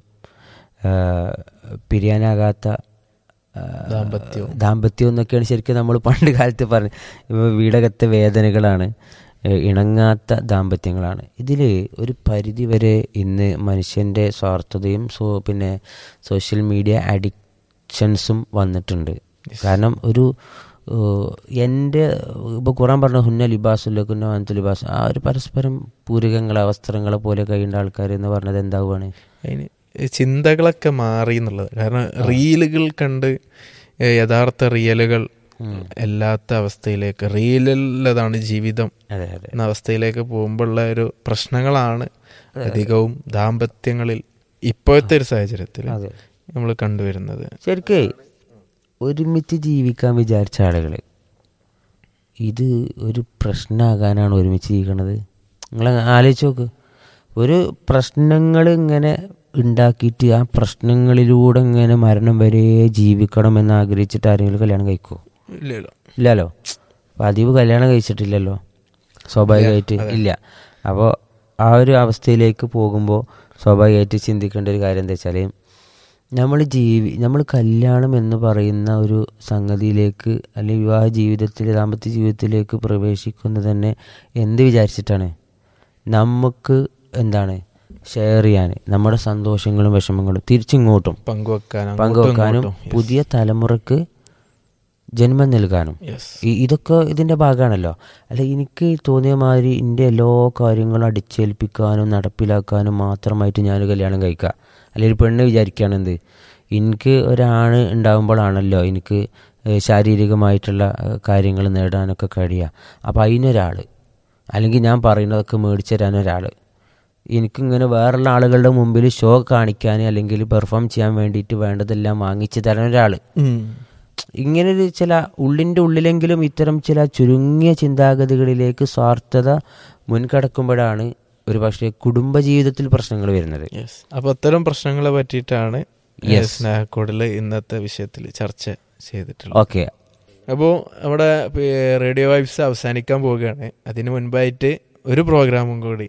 പിരിയാനാകാത്ത ദാമ്പത്യവും ദാമ്പത്യവും എന്നൊക്കെയാണ് ശരിക്കും നമ്മൾ പണ്ട് കാലത്ത് പറഞ്ഞത്. ഇപ്പോൾ വീടകത്തെ വേദനകളാണ്, ഇണങ്ങാത്ത ദാമ്പത്യങ്ങളാണ്. ഇതിൽ ഒരു പരിധി വരെ ഇന്ന് മനുഷ്യൻ്റെ സ്വാർത്ഥതയും സോ പിന്നെ സോഷ്യൽ മീഡിയ അഡിക്ഷൻസും വന്നിട്ടുണ്ട്. കാരണം ഒരു എൻ്റെ ഇപ്പോൾ ഖുറാൻ പറഞ്ഞ ഹുന്ന ലിബാസുല്ലക്കുന്ന അന്തു ലിബാസ്, ആ ഒരു പരസ്പരം പൂരകങ്ങളെ വസ്ത്രങ്ങളെ പോലെ കഴിയേണ്ട ആൾക്കാർ എന്ന് പറഞ്ഞത് എന്താവുകയാണ്, അതിന് ചിന്തകളൊക്കെ മാറി എന്നുള്ളത്. കാരണം റീലുകൾ കണ്ട് യഥാർത്ഥ റിയലുകൾ അല്ലാത്ത അവസ്ഥയിലേക്ക്, റിയലുള്ളതാണ് ജീവിതം എന്ന അവസ്ഥയിലേക്ക് പോകുമ്പോഴുള്ള ഒരു പ്രശ്നങ്ങളാണ് അധികവും ദാമ്പത്യങ്ങളിൽ ഇപ്പോഴത്തെ ഒരു സാഹചര്യത്തിൽ നമ്മൾ കണ്ടുവരുന്നത്. ശരിക്കേ ഒരുമിച്ച് ജീവിക്കാൻ വിചാരിച്ച ആളുകൾ ഇത് ഒരു പ്രശ്നമാകാനാണ് ഒരുമിച്ച് ജീവിക്കണത്. നിങ്ങൾ ആലോചിച്ച് നോക്ക്, ഒരു പ്രശ്നങ്ങൾ ഇങ്ങനെ ഉണ്ടാക്കിയിട്ട് ആ പ്രശ്നങ്ങളിലൂടെ ഇങ്ങനെ മരണം വരെ ജീവിക്കണം എന്ന് ആഗ്രഹിച്ചിട്ട് ആരെങ്കിലും കല്യാണം കഴിക്കുമോ? ഇല്ലല്ലോ ഇല്ലല്ലോ. പതിവ് കല്യാണം കഴിച്ചിട്ടില്ലല്ലോ, സ്വാഭാവികമായിട്ട് ഇല്ല. അപ്പോൾ ആ ഒരു അവസ്ഥയിലേക്ക് പോകുമ്പോൾ സ്വാഭാവികമായിട്ട് ചിന്തിക്കേണ്ട ഒരു കാര്യം എന്താ വെച്ചാൽ, നമ്മൾ ജീവി നമ്മൾ കല്യാണം എന്ന് പറയുന്ന ഒരു സംഗതിയിലേക്ക് അല്ലെങ്കിൽ വിവാഹ ജീവിതത്തിൽ ദാമ്പത്യ ജീവിതത്തിലേക്ക് പ്രവേശിക്കുന്നത് തന്നെ എന്ത് വിചാരിച്ചിട്ടാണ്? നമുക്ക് എന്താണ് ഷെയർ ചെയ്യാൻ, നമ്മുടെ സന്തോഷങ്ങളും വിഷമങ്ങളും തിരിച്ചിങ്ങോട്ടും പങ്കുവെക്കാനും പങ്കുവെക്കാനും പുതിയ തലമുറക്ക് ജന്മം നൽകാനും ഇതൊക്കെ ഇതിൻ്റെ ഭാഗമാണല്ലോ. അല്ല, എനിക്ക് തോന്നിയ മാതിരി എൻ്റെ എല്ലാ കാര്യങ്ങളും അടിച്ചേൽപ്പിക്കാനും നടപ്പിലാക്കാനും മാത്രമായിട്ട് ഞാൻ കല്യാണം കഴിക്കുക. അല്ലെങ്കിൽ ഒരു പെണ്ണ് വിചാരിക്കുകയാണ് എന്ത്, എനിക്ക് ഒരാണ് ഉണ്ടാകുമ്പോഴാണല്ലോ എനിക്ക് ശാരീരികമായിട്ടുള്ള കാര്യങ്ങൾ നേടാനൊക്കെ കഴിയുക. അപ്പോൾ അതിനൊരാൾ, അല്ലെങ്കിൽ ഞാൻ പറയുന്നതൊക്കെ മേടിച്ചു തരാനൊരാൾ, എനിക്കിങ്ങനെ വേറുള്ള ആളുകളുടെ മുമ്പിൽ ഷോ കാണിക്കാൻ അല്ലെങ്കിൽ പെർഫോം ചെയ്യാൻ വേണ്ടിയിട്ട് വേണ്ടതെല്ലാം വാങ്ങിച്ചു തരാൻ ഒരാൾ, ഇങ്ങനൊരു ചില ഉള്ളിൻ്റെ ഉള്ളിലെങ്കിലും ഇത്തരം ചില ചുരുങ്ങിയ ചിന്താഗതികളിലേക്ക് സ്വാർത്ഥത മുൻകടക്കുമ്പോഴാണ് ഒരു പക്ഷേ കുടുംബജീവിതത്തിൽ പ്രശ്നങ്ങൾ വരുന്നത്. അപ്പോൾ അത്തരം പ്രശ്നങ്ങളെ പറ്റിയിട്ടാണ് സ്നേഹക്കോടിൽ ഇന്നത്തെ വിഷയത്തിൽ ചർച്ച ചെയ്തിട്ടുള്ളത്. ഓക്കെ, അപ്പോൾ നമ്മുടെ റേഡിയോ വൈബ്സ് അവസാനിക്കാൻ പോവുകയാണ്. അതിന് മുൻപായിട്ട് ഒരു പ്രോഗ്രാമും കൂടി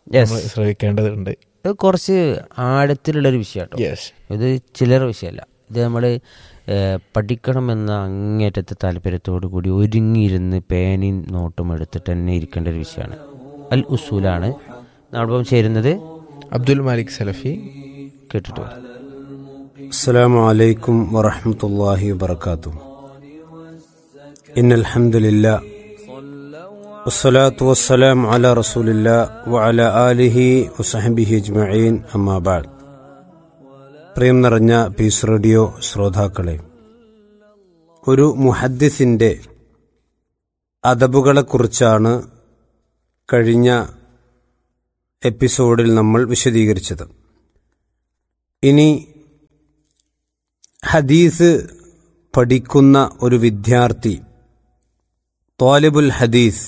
നമ്മൾ ശ്രമിക്കേണ്ടതുണ്ട്. ഇത് കുറച്ച് ആഴത്തിലുള്ളൊരു വിഷയം കേട്ടോ. ഇത് ചില്ലറ വിഷയമല്ല. ഇത് നമ്മൾ പഠിക്കണമെന്ന അങ്ങേറ്റത്തെ താല്പര്യത്തോടു കൂടി ഒരുങ്ങിയിരുന്ന് പേനയും നോട്ടും എടുത്തിട്ട് തന്നെ ഇരിക്കേണ്ട ഒരു വിഷയമാണ്. അൽ ഉസൂലാണ് നമ്മളിപ്പം ചേരുന്നത്. അബ്ദുൽ മാലിക് സലഫി കേട്ടിട്ട് അസ്സലാമു അലൈക്കും വറഹ്മത്തുള്ളാഹി വബറകാതുഹു. ഇന്നൽ ഹംദുലില്ലാഹ് വസ്സലാത്തു വസ്സലാമു അലാ റസൂലില്ലാഹ് വഅലാ ആലിഹി വസഹ്ബിഹി അജ്മഈൻ. അമ്മാ ബഅദ്. പ്രിയം നിറഞ്ഞ പീസ് റേഡിയോ ശ്രോതാക്കളെ, ഒരു മുഹദ്ദിസിന്റെ അദബുകളെക്കുറിച്ചാണ് കഴിഞ്ഞ എപ്പിസോഡിൽ നമ്മൾ വിശദീകരിച്ചത്. ഇനി ഹദീസ് പഠിക്കുന്ന ഒരു വിദ്യാർത്ഥി, ത്വാലിബുൽ ഹദീസ്,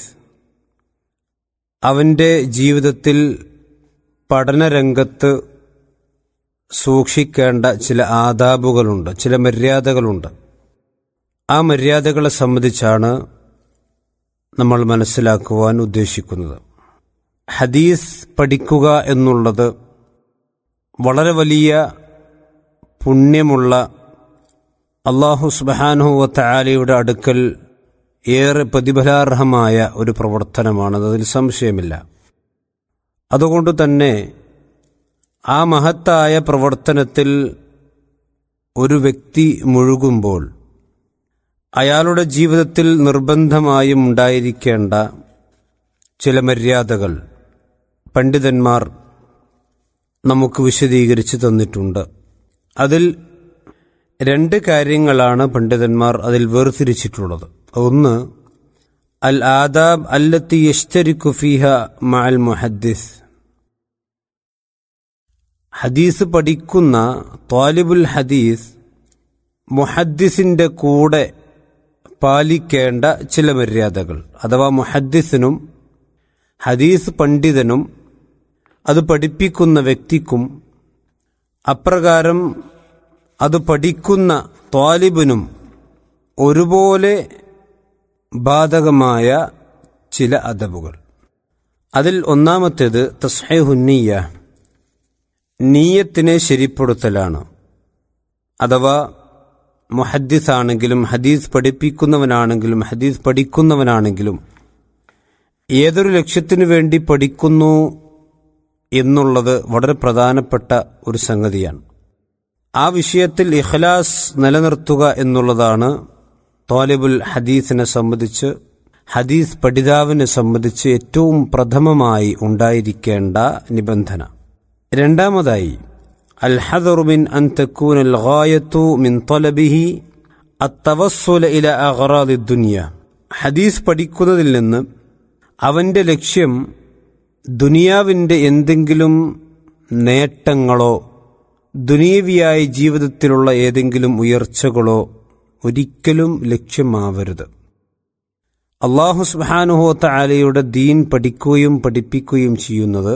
അവൻ്റെ ജീവിതത്തിൽ പഠനരംഗത്ത് സൂക്ഷിക്കേണ്ട ചില ആദാബുകളുണ്ട്, ചില മര്യാദകളുണ്ട്. ആ മര്യാദകളെ സംബന്ധിച്ചാണ് നമ്മൾ മനസ്സിലാക്കുവാൻ ഉദ്ദേശിക്കുന്നത്. ഹദീസ് പഠിക്കുക എന്നുള്ളത് വളരെ വലിയ പുണ്യമുള്ള, അല്ലാഹു സുബ്ഹാനഹു വ തആലയുടെ അടുക്കൽ ഏറെ പ്രതിഫലാർഹമായ ഒരു പ്രവർത്തനമാണ്, അതിൽ സംശയമില്ല. അതുകൊണ്ട് തന്നെ ആ മഹത്തായ പ്രവർത്തനത്തിൽ ഒരു വ്യക്തി മുഴുകുമ്പോൾ അയാളുടെ ജീവിതത്തിൽ നിർബന്ധമായും ഉണ്ടായിരിക്കേണ്ട ചില മര്യാദകൾ പണ്ഡിതന്മാർ നമുക്ക് വിശദീകരിച്ച് തന്നിട്ടുണ്ട്. അതിൽ രണ്ട് കാര്യങ്ങളാണ് പണ്ഡിതന്മാർ അതിൽ വേർതിരിച്ചിട്ടുള്ളത്. ഒന്ന്, അൽ ആദാബ് അല്ലത്തി യശ്തരിക്കു ഫീഹ മഅൽ മുഹദ്ദിസ്. ഹദീസ് പഠിക്കുന്ന ത്വാലിബുൽ ഹദീസ് മുഹദ്ദിസിന്റെ കൂടെ പാലിക്കേണ്ട ചില മര്യാദകൾ, അഥവാ മുഹദ്ദിസിനും ഹദീസ് പണ്ഡിതനും അത് പഠിപ്പിക്കുന്ന വ്യക്തിക്കും അപ്രകാരം അത് പഠിക്കുന്ന ത്വാലിബിനും ഒരുപോലെ ബാധകമായ ചില അദബുകൾ. അതിൽ ഒന്നാമത്തേത് തസ്ഹീഹുൻ നിയ്യ, നീയത്തിനെ ശരിപ്പെടുത്തലാണ്. അഥവാ മുഹദ്ദിസ് ആണെങ്കിലും ഹദീസ് പഠിപ്പിക്കുന്നവനാണെങ്കിലും ഹദീസ് പഠിക്കുന്നവനാണെങ്കിലും ഏതൊരു ലക്ഷ്യത്തിനു വേണ്ടി പഠിക്കുന്നു എന്നുള്ളത് വളരെ പ്രധാനപ്പെട്ട ഒരു സംഗതിയാണ്. ആ വിഷയത്തിൽ ഇഖ്ലാസ് നിലനിർത്തുക എന്നുള്ളതാണ് ത്വാലിബുൽ ഹദീസിനെ സംബന്ധിച്ച്, ഹദീസ് പഠിതാവിനെ സംബന്ധിച്ച് ഏറ്റവും പ്രഥമമായി ഉണ്ടായിരിക്കേണ്ട നിബന്ധന. രണ്ടാമതായി, അൽ ഹദറു മിൻ അൻ തകൂനൽ ഗായതു മിൻ ത്വലബിഹി അത്തവസ്സുല ഇലാ അഗ്റാദിദ് ദുനിയ. ഹദീസ് പഠിക്കുന്നതിൽ നിന്ന് അവന്റെ ലക്ഷ്യം ദുനിയാവിന്റെ എന്തെങ്കിലും നേട്ടങ്ങളോ ദുനിയവിയായ ജീവിതത്തിലുള്ള ഏതെങ്കിലും ഉയർച്ചകളോ ഒരിക്കലും ലക്ഷ്യമാവരുത്. അല്ലാഹു സുബ്ഹാനഹു വ തആലയുടെ ദീൻ പഠിക്കുകയും പഠിപ്പിക്കുകയും ചെയ്യുന്നത്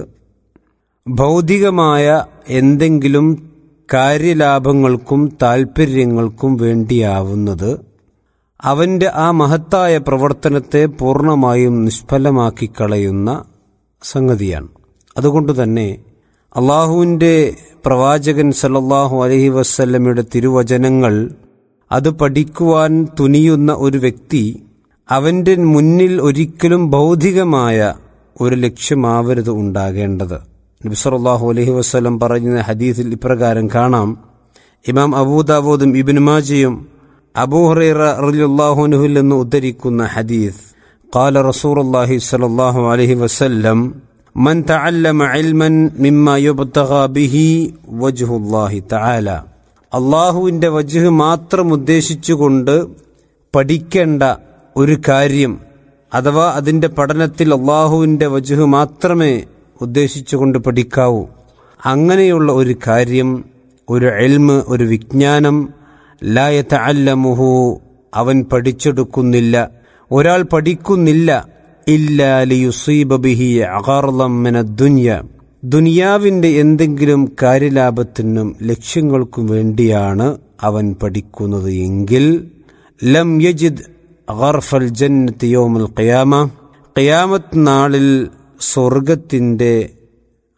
ഭൗതികമായ എന്തെങ്കിലും കാര്യലാഭങ്ങൾക്കും താൽപ്പര്യങ്ങൾക്കും വേണ്ടിയാവുന്നത് അവന്റെ ആ മഹത്തായ പ്രവർത്തനത്തെ പൂർണ്ണമായും നിഷ്ഫലമാക്കി കളയുന്ന സംഗതിയാണ്. അതുകൊണ്ട് തന്നെ അള്ളാഹുവിൻ്റെ പ്രവാചകൻ സല്ലല്ലാഹു അലൈഹി വസല്ലമയുടെ തിരുവചനങ്ങൾ അത് പഠിക്കുവാൻ തുനിയുന്ന ഒരു വ്യക്തി അവൻ്റെ മുന്നിൽ ഒരിക്കലും ഭൗതികമായ ഒരു ലക്ഷ്യമാവരുത് ഉണ്ടാകേണ്ടത്. നബി സല്ലല്ലാഹു അലൈഹി വസല്ലം പറയുന്ന ഹദീസിൽ ഇപ്രകാരം കാണാം. ഇമാം അബൂദാവൂദും ഇബ്നു മാജയും അബൂ ഹുറൈറ റളിയല്ലാഹു അൻഹുവിൽ നിന്ന് ഉദ്ധരിക്കുന്ന ഹദീസ്, ഖാല റസൂലുള്ളാഹി സ്വല്ലല്ലാഹു അലൈഹി വസല്ലം മൻ തഅല്ലമ ഇൽമൻ മിമ്മാ യുബ്തഗാ ബിഹി വജ്ഹുല്ലാഹി തആല. അല്ലാഹുവിൻ്റെ വജ്ഹ് മാത്രം ഉദ്ദേശിച്ചുകൊണ്ട് പഠിക്കേണ്ട ഒരു കാര്യം, അഥവാ അതിൻ്റെ പഠനത്തിൽ അല്ലാഹുവിൻ്റെ വജ്ഹ് മാത്രമേ ഉദ്ദേശിച്ചുകൊണ്ട് പഠിക്കാവൂ, അങ്ങനെയുള്ള ഒരു കാര്യം, ഒരു ഇൽമ്, ഒരു വിജ്ഞാനം, ലാ യതഅല്ലമുഹു, അവൻ പഠിച്ചെടുക്കുന്നില്ല, ഒരാൾ പഠിക്കുന്നില്ല, ഇല്ലാ ലിയുസീബ ബിഹി അഗർളം മിനദ് ദുനിയ, ദുനിയാവിൻ്റെ എന്തെങ്കിലും കാര്യലാഭത്തിനും ലക്ഷ്യങ്ങൾക്കും വേണ്ടിയാണ് അവൻ പഠിക്കുന്നത് എങ്കിൽ ലം യജിദ് ഗർഫൽ ജന്നത്തി യൗമൽ ഖിയാമ, ഖിയാമത്ത് നാളിൽ സ്വർഗത്തിൻ്റെ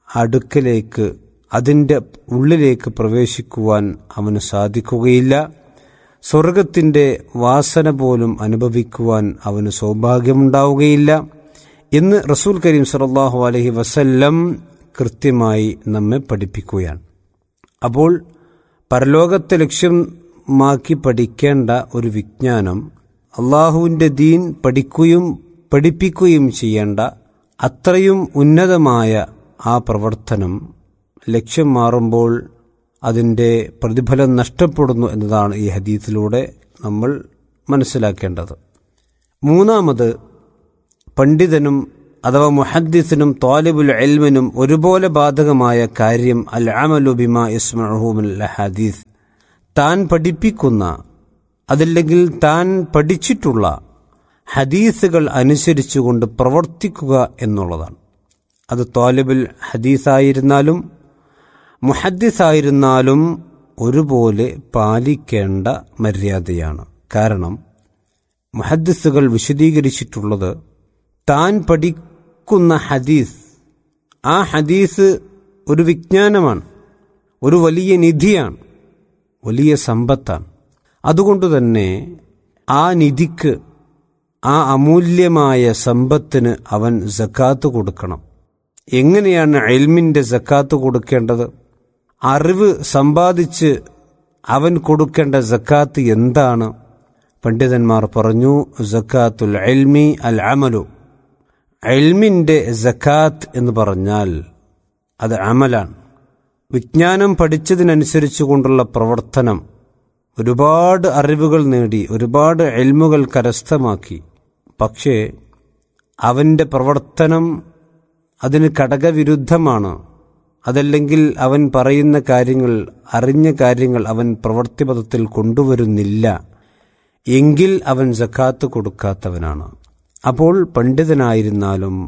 അടുക്കലേക്ക്, അതിൻ്റെ ഉള്ളിലേക്ക് പ്രവേശിക്കുവാൻ അവന് സാധിക്കുകയില്ല. സ്വർഗത്തിൻ്റെ വാസന പോലും അനുഭവിക്കുവാൻ അവന് സൗഭാഗ്യമുണ്ടാവുകയില്ല എന്ന് റസൂൽ കരീം സല്ലല്ലാഹു അലൈഹി വസല്ലം കൃത്യമായി നമ്മെ പഠിപ്പിക്കുകയാണ്. അപ്പോൾ പരലോകത്തെ ലക്ഷ്യമാക്കി പഠിക്കേണ്ട ഒരു വിജ്ഞാനം, അള്ളാഹുവിൻ്റെ ദീൻ പഠിക്കുകയും പഠിപ്പിക്കുകയും ചെയ്യേണ്ട അത്രയും ഉന്നതമായ ആ പ്രവർത്തനം ലക്ഷ്യം മാറുമ്പോൾ അതിൻ്റെ പ്രതിഫലം നഷ്ടപ്പെടുന്നു എന്നതാണ് ഈ ഹദീസിലൂടെ നമ്മൾ മനസ്സിലാക്കേണ്ടത്. മൂന്നാമത്, പണ്ഡിതനും അഥവാ മുഹദ്ദിസിനും ത്വാലിബുൽ ഇൽമിനും ഒരുപോലെ ബാധകമായ കാര്യം അൽ അമലു ബിമാ യസ്മഉഹു മിനൽ ഹദീസ്, താൻ പഠിപ്പിക്കുന്ന അതല്ലെങ്കിൽ താൻ പഠിച്ചിട്ടുള്ള ഹദീസുകൾ അനുസരിച്ചുകൊണ്ട് പ്രവർത്തിക്കുക എന്നുള്ളതാണ്. അത് ത്വാലിബുൽ ഹദീസായിരുന്നാലും മുഹദ്ദിസായിരുന്നാലും ഒരുപോലെ പാലിക്കേണ്ട മര്യാദയാണ്. കാരണം മുഹദ്ദിസുകൾ വിശദീകരിച്ചിട്ടുള്ളത് താൻ പഠിക്കുന്ന ഹദീസ്, ആ ഹദീസ് ഒരു വിജ്ഞാനമാണ്, ഒരു വലിയ നിധിയാണ്, വലിയ സമ്പത്താണ്. അതുകൊണ്ട് തന്നെ ആ നിധിക്ക്, ആ അമൂല്യമായ സമ്പത്തിന് അവൻ സക്കാത്ത് കൊടുക്കണം. എങ്ങനെയാണ് ഇൽമിൻ്റെ സക്കാത്ത് കൊടുക്കേണ്ടത്? അറിവ് സമ്പാദിച്ച് അവൻ കൊടുക്കേണ്ട സക്കാത്ത് എന്താണ്? പണ്ഡിതന്മാർ പറഞ്ഞു, സക്കാത്തുൽ ഇൽമി അൽ അമലു. ഇൽമിൻ്റെ സക്കാത്ത് എന്ന് പറഞ്ഞാൽ അത് അമലാണ്, വിജ്ഞാനം പഠിച്ചതിനനുസരിച്ച് കൊണ്ടുള്ള പ്രവർത്തനം. ഒരുപാട് അറിവുകൾ നേടി, ഒരുപാട് ഇൽമുകൾ കരസ്ഥമാക്കി, പക്ഷേ അവൻ്റെ പ്രവർത്തനം അതിന് ഘടകവിരുദ്ധമാണ്. അതല്ലെങ്കിൽ അവൻ പറയുന്ന കാര്യങ്ങൾ, അറിഞ്ഞ കാര്യങ്ങൾ അവൻ പ്രവൃത്തിപഥത്തിൽ കൊണ്ടുവരുന്നില്ല എങ്കിൽ അവൻ സക്കാത്ത് കൊടുക്കാത്തവനാണ്. അപ്പോൾ പണ്ഡിതനായിരുന്നാലും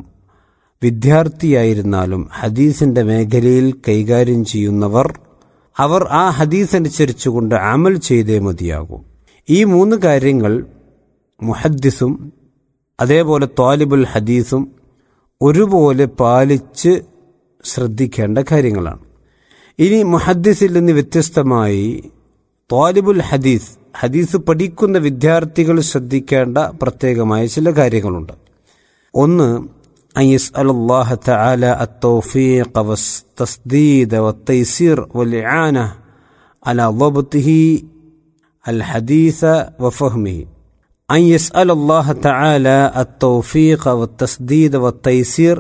വിദ്യാർത്ഥിയായിരുന്നാലും ഹദീസിൻ്റെ മേഖലയിൽ കൈകാര്യം ചെയ്യുന്നവർ, അവർ ആ ഹദീസ് അനുസരിച്ചുകൊണ്ട് അമൽ ചെയ്തേ മതിയാകും. ഈ മൂന്ന് കാര്യങ്ങൾ മുഹദ്ദിസും അതേപോലെ ത്വാലിബുൽ ഹദീസും ഒരുപോലെ പാലിച്ച് ശ്രദ്ധിക്കേണ്ട കാര്യങ്ങളാണ്. ഇനി മുഹദ്ദിസിൽ നിന്ന് വ്യത്യസ്തമായി ത്വാലിബുൽ ഹദീസ്, ഹദീസ് പഠിക്കുന്ന വിദ്യാർത്ഥികൾ ശ്രദ്ധിക്കേണ്ട പ്രത്യേകമായ ചില കാര്യങ്ങളുണ്ട്. ഒന്ന്, أن يسأل الله تعالى التوفيق والتسديد والتيسير والإعانة على ضبطه الحديث وفهمه. أن يسأل الله تعالى التوفيق والتسديد والتيسير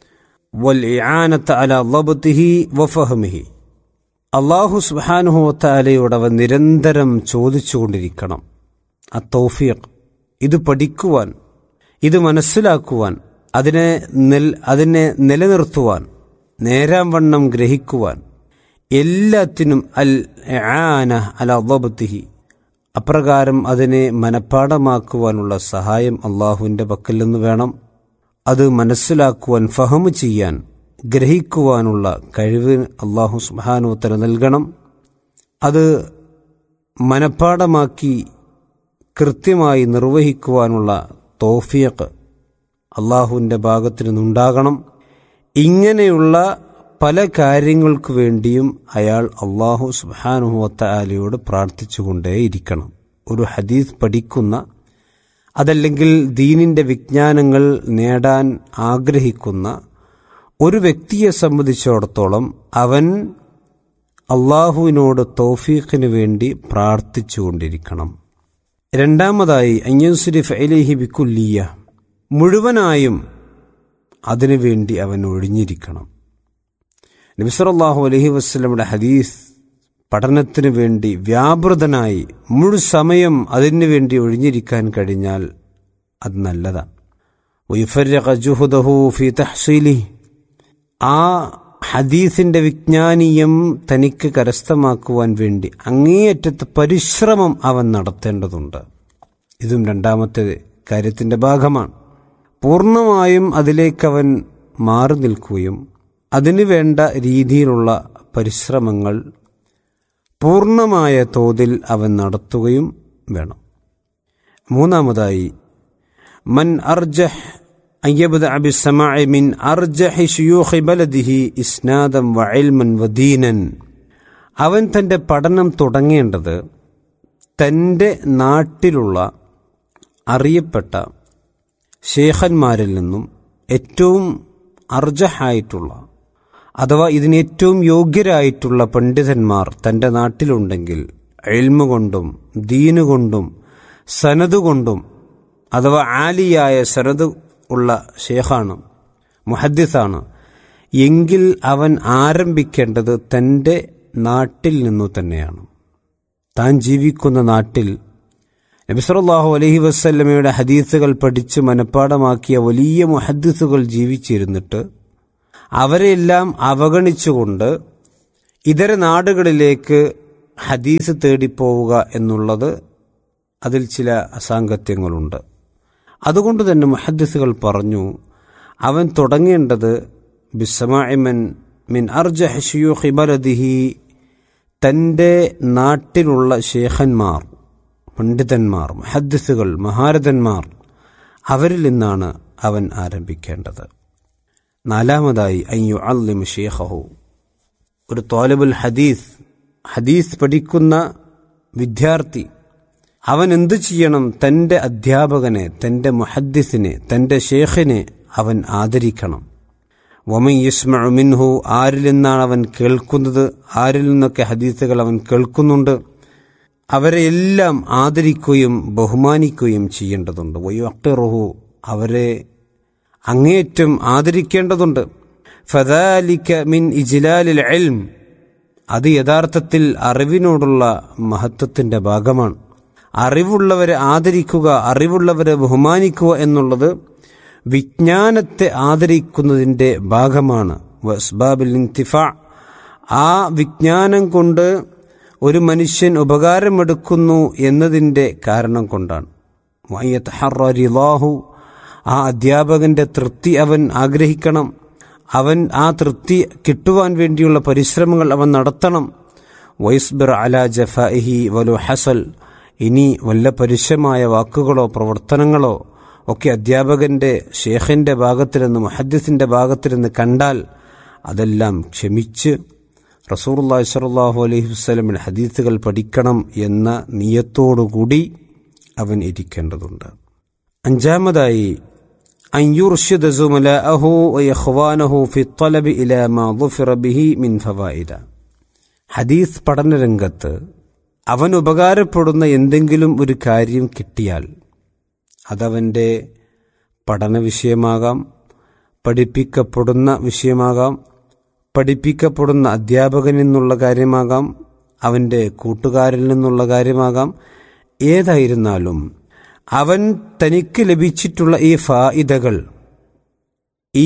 والإعانة على ضبطه وفهمه. അള്ളാഹു സുബ്ഹാനഹു വതആലയോട് അവൻ നിരന്തരം ചോദിച്ചുകൊണ്ടിരിക്കണം ആ തൗഫീഖ്, ഇത് പഠിക്കുവാൻ, ഇത് മനസ്സിലാക്കുവാൻ, അതിനെ നെൽ അതിനെ നിലനിർത്തുവാൻ, നേരാം വണ്ണം ഗ്രഹിക്കുവാൻ, എല്ലാത്തിനും അൽ ഇആന അലാ ളബ്തിഹി, അപ്രകാരം അതിനെ മനഃപ്പാഠമാക്കുവാനുള്ള സഹായം അള്ളാഹുവിൻ്റെ പക്കൽ നിന്ന് വേണം. അത് മനസ്സിലാക്കുവാൻ, ഫഹമ് ചെയ്യാൻ, ഗ്രഹിക്കുവാനുള്ള കഴിവ് അള്ളാഹു സുബ്ഹാനഹു വതആല നൽകണം. അത് മനഃപ്പാഠമാക്കി കൃത്യമായി നിർവഹിക്കുവാനുള്ള തൗഫീഖ് അള്ളാഹുവിൻ്റെ ഭാഗത്തു നിന്നുണ്ടാകണം. ഇങ്ങനെയുള്ള പല കാര്യങ്ങൾക്ക് വേണ്ടിയും അയാൾ അള്ളാഹു സുബ്ഹാനഹു വതആലയോട് പ്രാർത്ഥിച്ചുകൊണ്ടേയിരിക്കണം. ഒരു ഹദീസ് പഠിക്കുന്ന, അതല്ലെങ്കിൽ ദീനിൻ്റെ വിജ്ഞാനങ്ങൾ നേടാൻ ആഗ്രഹിക്കുന്ന ഒരു വ്യക്തിയെ സംബന്ധിച്ചിടത്തോളം അവൻ അള്ളാഹുവിനോട് തൗഫീഖിന് വേണ്ടി പ്രാർത്ഥിച്ചുകൊണ്ടിരിക്കണം. രണ്ടാമതായി, അൻയൻസുരിഫ് ഇലൈഹി ബിക്കുല്ലിയ, മുഴുവനായും അതിനുവേണ്ടി അവൻ ഒഴിഞ്ഞിരിക്കണം. നബി സല്ലല്ലാഹു അലൈഹി വസല്ലമയുടെ ഹദീസ് പഠനത്തിന് വേണ്ടി വ്യാപൃതനായി മുഴുസമയം അതിനു വേണ്ടി ഒഴിഞ്ഞിരിക്കാൻ കഴിഞ്ഞാൽ അത് നല്ലതാണ്. വയുഫർരിഖ ജുഹദഹു ഫീ തഹ്സീലിഹി, ആ ഹദീസിൻ്റെ വിജ്ഞാനീയം തനിക്ക് കരസ്ഥമാക്കുവാൻ വേണ്ടി അങ്ങേയറ്റത്തെ പരിശ്രമം അവൻ നടത്തേണ്ടതുണ്ട്. ഇതും രണ്ടാമത്തെ കാര്യത്തിൻ്റെ ഭാഗമാണ്. പൂർണ്ണമായും അതിലേക്കവൻ മാറി നിൽക്കുകയും അതിനു വേണ്ട രീതിയിലുള്ള പരിശ്രമങ്ങൾ പൂർണ്ണമായ തോതിൽ അവൻ നടത്തുകയും വേണം. മൂന്നാമതായി, മൻ അർജഹ് أن يبدأ بالسماع من أرجح شيوخ بلده إسنادا وعلما ودينا. അവൻ തൻ്റെ പഠനം തുടങ്ങേണ്ടത് തൻ്റെ നാട്ടിലുള്ള അറിയപ്പെട്ട ശേഖന്മാരിൽ നിന്നും ഏറ്റവും അർജഹായിട്ടുള്ള അഥവാ ഇതിന് ഏറ്റവും യോഗ്യരായിട്ടുള്ള പണ്ഡിതന്മാർ തൻ്റെ നാട്ടിലുണ്ടെങ്കിൽ ഇൽമു കൊണ്ടും ദീന് കൊണ്ടും സനദ് കൊണ്ടും അഥവാ ആലിയായ സനദ് ഉള്ള ഷേഖാണ്, മുഹദ്ദിസാണ് എങ്കിൽ അവൻ ആരംഭിക്കേണ്ടത് തൻ്റെ നാട്ടിൽ നിന്നു തന്നെയാണ്. താൻ ജീവിക്കുന്ന നാട്ടിൽ നബി സല്ലല്ലാഹു അലൈഹി വസല്ലമയുടെ ഹദീസുകൾ പഠിച്ച് മനഃപ്പാടമാക്കിയ വലിയ മുഹദ്ദിസുകൾ ജീവിച്ചിരുന്നിട്ട് അവരെല്ലാം അവഗണിച്ചുകൊണ്ട് ഇതര നാടുകളിലേക്ക് ഹദീസ് തേടിപ്പോവുക എന്നുള്ളത് അതിൽ ചില അസാംഗത്യങ്ങളുണ്ട്. അതുകൊണ്ട് തന്നെ മുഹദ്ദിസുകൾ പറഞ്ഞു അവൻ തുടങ്ങേണ്ടത് ബിസ്സമാഇ മൻ മിൻ അർജഹി ശുയൂഖി ബലദിഹി, തൻ്റെ നാട്ടിലുള്ള ശേഖന്മാർ, പണ്ഡിതന്മാർ, മുഹദ്ദിസുകൾ, മഹാരഥന്മാർ, അവരിൽ നിന്നാണ് അവൻ ആരംഭിക്കേണ്ടത്. നാലാമതായി അയ്യു അല്ലിമു ഷേഖഹു, ഒരു ത്വാലിബുൽ ഹദീസ്, ഹദീസ് പഠിക്കുന്ന വിദ്യാർത്ഥി അവൻ എന്തു ചെയ്യണം? തൻ്റെ അധ്യാപകനെ, തൻ്റെ മുഹദ്ദിസിനെ, തൻ്റെ ഷേഖിനെ അവൻ ആദരിക്കണം. വമൻ യസ്മഉ മിൻഹു, ആരിൽ നിന്നാണ് അവൻ കേൾക്കുന്നത്, ആരിൽ നിന്നൊക്കെ ഹദീസുകൾ അവൻ കേൾക്കുന്നുണ്ട്, അവരെ എല്ലാം ആദരിക്കുകയും ബഹുമാനിക്കുകയും ചെയ്യേണ്ടതുണ്ട്. വയുഖിറുഹു, അവരെ അങ്ങേയറ്റം ആദരിക്കേണ്ടതുണ്ട്. ഫദാലിക മിൻ ഇജ്ലാലിൽ ഇൽം, അത് യഥാർത്ഥത്തിൽ അറിവിനോടുള്ള മഹത്വത്തിൻ്റെ ഭാഗമാണ്. അറിവുള്ളവരെ ആദരിക്കുക, അറിവുള്ളവരെ ബഹുമാനിക്കുക എന്നുള്ളത് വിജ്ഞാനത്തെ ആദരിക്കുന്നതിൻ്റെ ഭാഗമാണ്. വസ്ബാബിൽ ഇന്തിഫാ, ആ വിജ്ഞാനം കൊണ്ട് ഒരു മനുഷ്യൻ ഉപകാരമെടുക്കുന്നു എന്നതിൻ്റെ കാരണം കൊണ്ടാണ്. വയതഹറ റിളാഹു, ആ അധ്യാപകന്റെ തൃപ്തി അവൻ ആഗ്രഹിക്കണം. അവൻ ആ തൃപ്തി കിട്ടുവാൻ വേണ്ടിയുള്ള പരിശ്രമങ്ങൾ അവൻ നടത്തണം. വയസ്ബിർ അലാ ജഫാഇഹി വലു ഹസൽ, ഇനി വല്ല പരുഷമായ വാക്കുകളോ പ്രവർത്തനങ്ങളോ ഒക്കെ അധ്യാപകന്റെ ഷേഖിന്റെ ഭാഗത്തിൽ നിന്ന്, മുഹദ്ദിസിന്റെ ഭാഗത്തിൽ നിന്ന് കണ്ടാൽ അതെല്ലാം ക്ഷമിച്ച് റസൂലുള്ളാഹി സ്വല്ലല്ലാഹു അലൈഹി വസല്ലമയുടെ ഹദീസുകൾ പഠിക്കണം എന്ന നിയത്തോടുകൂടി അവൻ ഇരിക്കേണ്ടതുണ്ട്. അഞ്ചാമതായി അൻ യുർഷിദ സുമലാഅഹു വഇഖ്വാനഹു ഫി ത്വലബി ഇലാ മാ ളുഫിറ ബിഹി മിൻ ഫവായിദ, ഹദീസ് പഠനരംഗത്ത് അവൻ ഉപകാരപ്പെടുന്ന എന്തെങ്കിലും ഒരു കാര്യം കിട്ടിയാൽ അതവൻ്റെ പഠന വിഷയമാകാം, പഠിപ്പിക്കപ്പെടുന്ന വിഷയമാകാം, പഠിപ്പിക്കപ്പെടുന്ന അധ്യാപകനിൽ നിന്നുള്ള കാര്യമാകാം, അവൻ്റെ കൂട്ടുകാരിൽ നിന്നുള്ള കാര്യമാകാം, ഏതായിരുന്നാലും അവൻ തനിക്ക് ലഭിച്ചിട്ടുള്ള ഈ ഫായിദകൾ, ഈ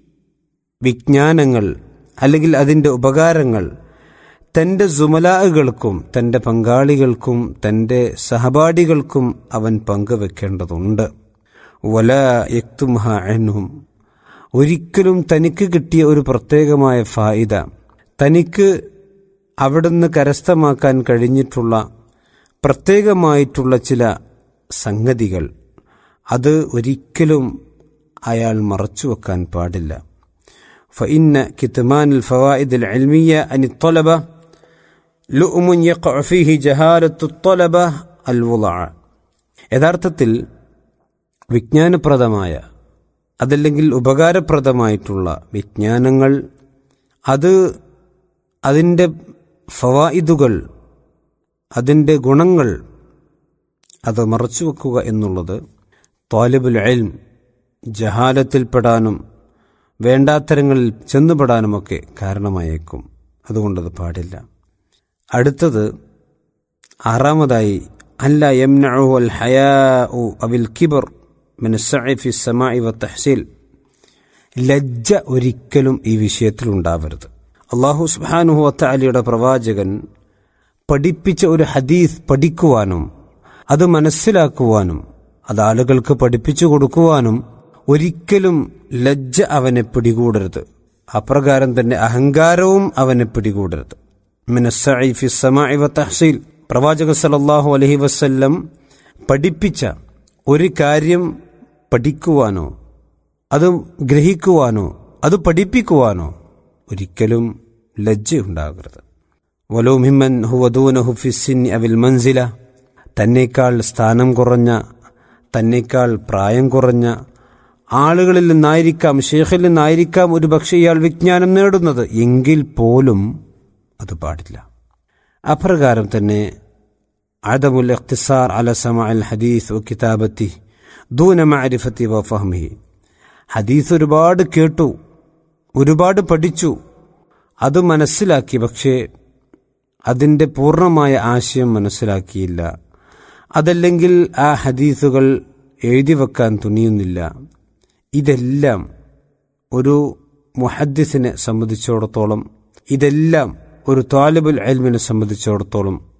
വിജ്ഞാനങ്ങൾ അല്ലെങ്കിൽ അതിൻ്റെ ഉപകാരങ്ങൾ തൻ്റെ സുമലാകൾക്കും തൻ്റെ പങ്കാളികൾക്കും തൻ്റെ സഹപാഠികൾക്കും അവൻ പങ്കുവെക്കേണ്ടതുണ്ട്. വലാ യക്തുംഹ അൻഹും, ഒരിക്കലും തനിക്ക് കിട്ടിയ ഒരു പ്രത്യേകമായ ഫായിദ, തനിക്ക് അവിടുന്ന് കരസ്ഥമാക്കാൻ കഴിഞ്ഞിട്ടുള്ള പ്രത്യേകമായിട്ടുള്ള ചില സംഗതികൾ, അത് ഒരിക്കലും അയാൾ മറച്ചുവെക്കാൻ പാടില്ല. ഫഇന്ന കിത്മാനുൽ ഫവായിദിൽ ഇൽമിയ്യ അനി ത്വലബ ലുഉമുൻ യഖഉ ഫീഹി ജഹാലത്തു ത്വലബ അൽ വുളഅ, യഥാർത്ഥത്തിൽ വിജ്ഞാനപ്രദമായ അതല്ലെങ്കിൽ ഉപകാരപ്രദമായിട്ടുള്ള വിജ്ഞാനങ്ങൾ, അത് അതിൻ്റെ ഫവായിദുകൾ, അതിൻ്റെ ഗുണങ്ങൾ അത് മറച്ചുവെക്കുക എന്നുള്ളത് ത്വാലിബുൽ ഇൽം ജഹാലത്തിൽപ്പെടാനും വേണ്ടാത്തരങ്ങളിൽ ചെന്നുപെടാനുമൊക്കെ കാരണമായേക്കും. അതുകൊണ്ടത് പാടില്ല. അടുത്തത് ആറാമതായി അല്ലാ യംനഉഹു അൽ ഹയാഉ അവിൽ കിബർ മിൻ അസ്സഇ ഫി സമാഇ വതഹ്സീൽ, ലജ്ജ ഒരിക്കലും ഈ വിഷയത്തിൽ ഉണ്ടാവരുത്. അല്ലാഹു സുബ്ഹാനഹു വതആലയുടെ പ്രവാചകൻ പഠിപ്പിച്ച ഒരു ഹദീസ് പഠിക്കുവാനും അത് മനസ്സിലാക്കുവാനും അത് ആളുകൾക്ക് പഠിപ്പിച്ചു കൊടുക്കുവാനും ഒരിക്കലും ലജ്ജ അവനെ പിടികൂടരുത്. അപ്രകാരം തന്നെ അഹങ്കാരവും അവനെ പിടികൂടരുത്. മിനസ്സഇ ഫി സമാഇ വതഹ്സീൽ, പ്രവാചകൻ സല്ലല്ലാഹു അലൈഹി വസല്ലം പഠിപ്പിച്ച ഒരു കാര്യം പഠിക്കുവാനോ അത് ഗ്രഹിക്കുവാനോ അത് പഠിപ്പിക്കുവാനോ ഒരിക്കലും ലജ്ജയുണ്ടാകരുത്. വലോ മിമ്മൻ ഹുവദൂനഹു ഫിസ്സിന്നി അവിൽ മൻസില, തന്നേക്കാൾ സ്ഥാനം കുറഞ്ഞ, തന്നേക്കാൾ പ്രായം കുറഞ്ഞ ആളുകളിൽ നിന്നായിരിക്കാം, ഷേഖിൽ നിന്നായിരിക്കാം ഒരു പക്ഷേ ഇയാൾ വിജ്ഞാനം നേടുന്നത്, എങ്കിൽ പോലും അത് പാടില്ല. അപ്രകാരം തന്നെ അദമുൽ ഇഖ്തിസാർ അല സമഅൽ ഹദീസ് വ കിതാബത്തി ദൂന മഅരിഫത്തി വ ഫഹ്മിഹി, ഹദീസ് ഒരുപാട് കേട്ടു, ഒരുപാട് പഠിച്ചു, അത് മനസ്സിലാക്കി, പക്ഷേ അതിൻ്റെ പൂർണ്ണമായ ആശയം മനസ്സിലാക്കിയില്ല. അതല്ലെങ്കിൽ ആ ഹദീസുകൾ എഴുതി വെക്കാൻ തുനിയുന്നില്ല. ഇതെല്ലാം ഒരു മുഹദ്ദിസിനെ സംബന്ധിച്ചിടത്തോളം, ഇതെല്ലാം ഒരു താലിബുൽ ഇൽമിനെ സംബന്ധിച്ചിടത്തോളം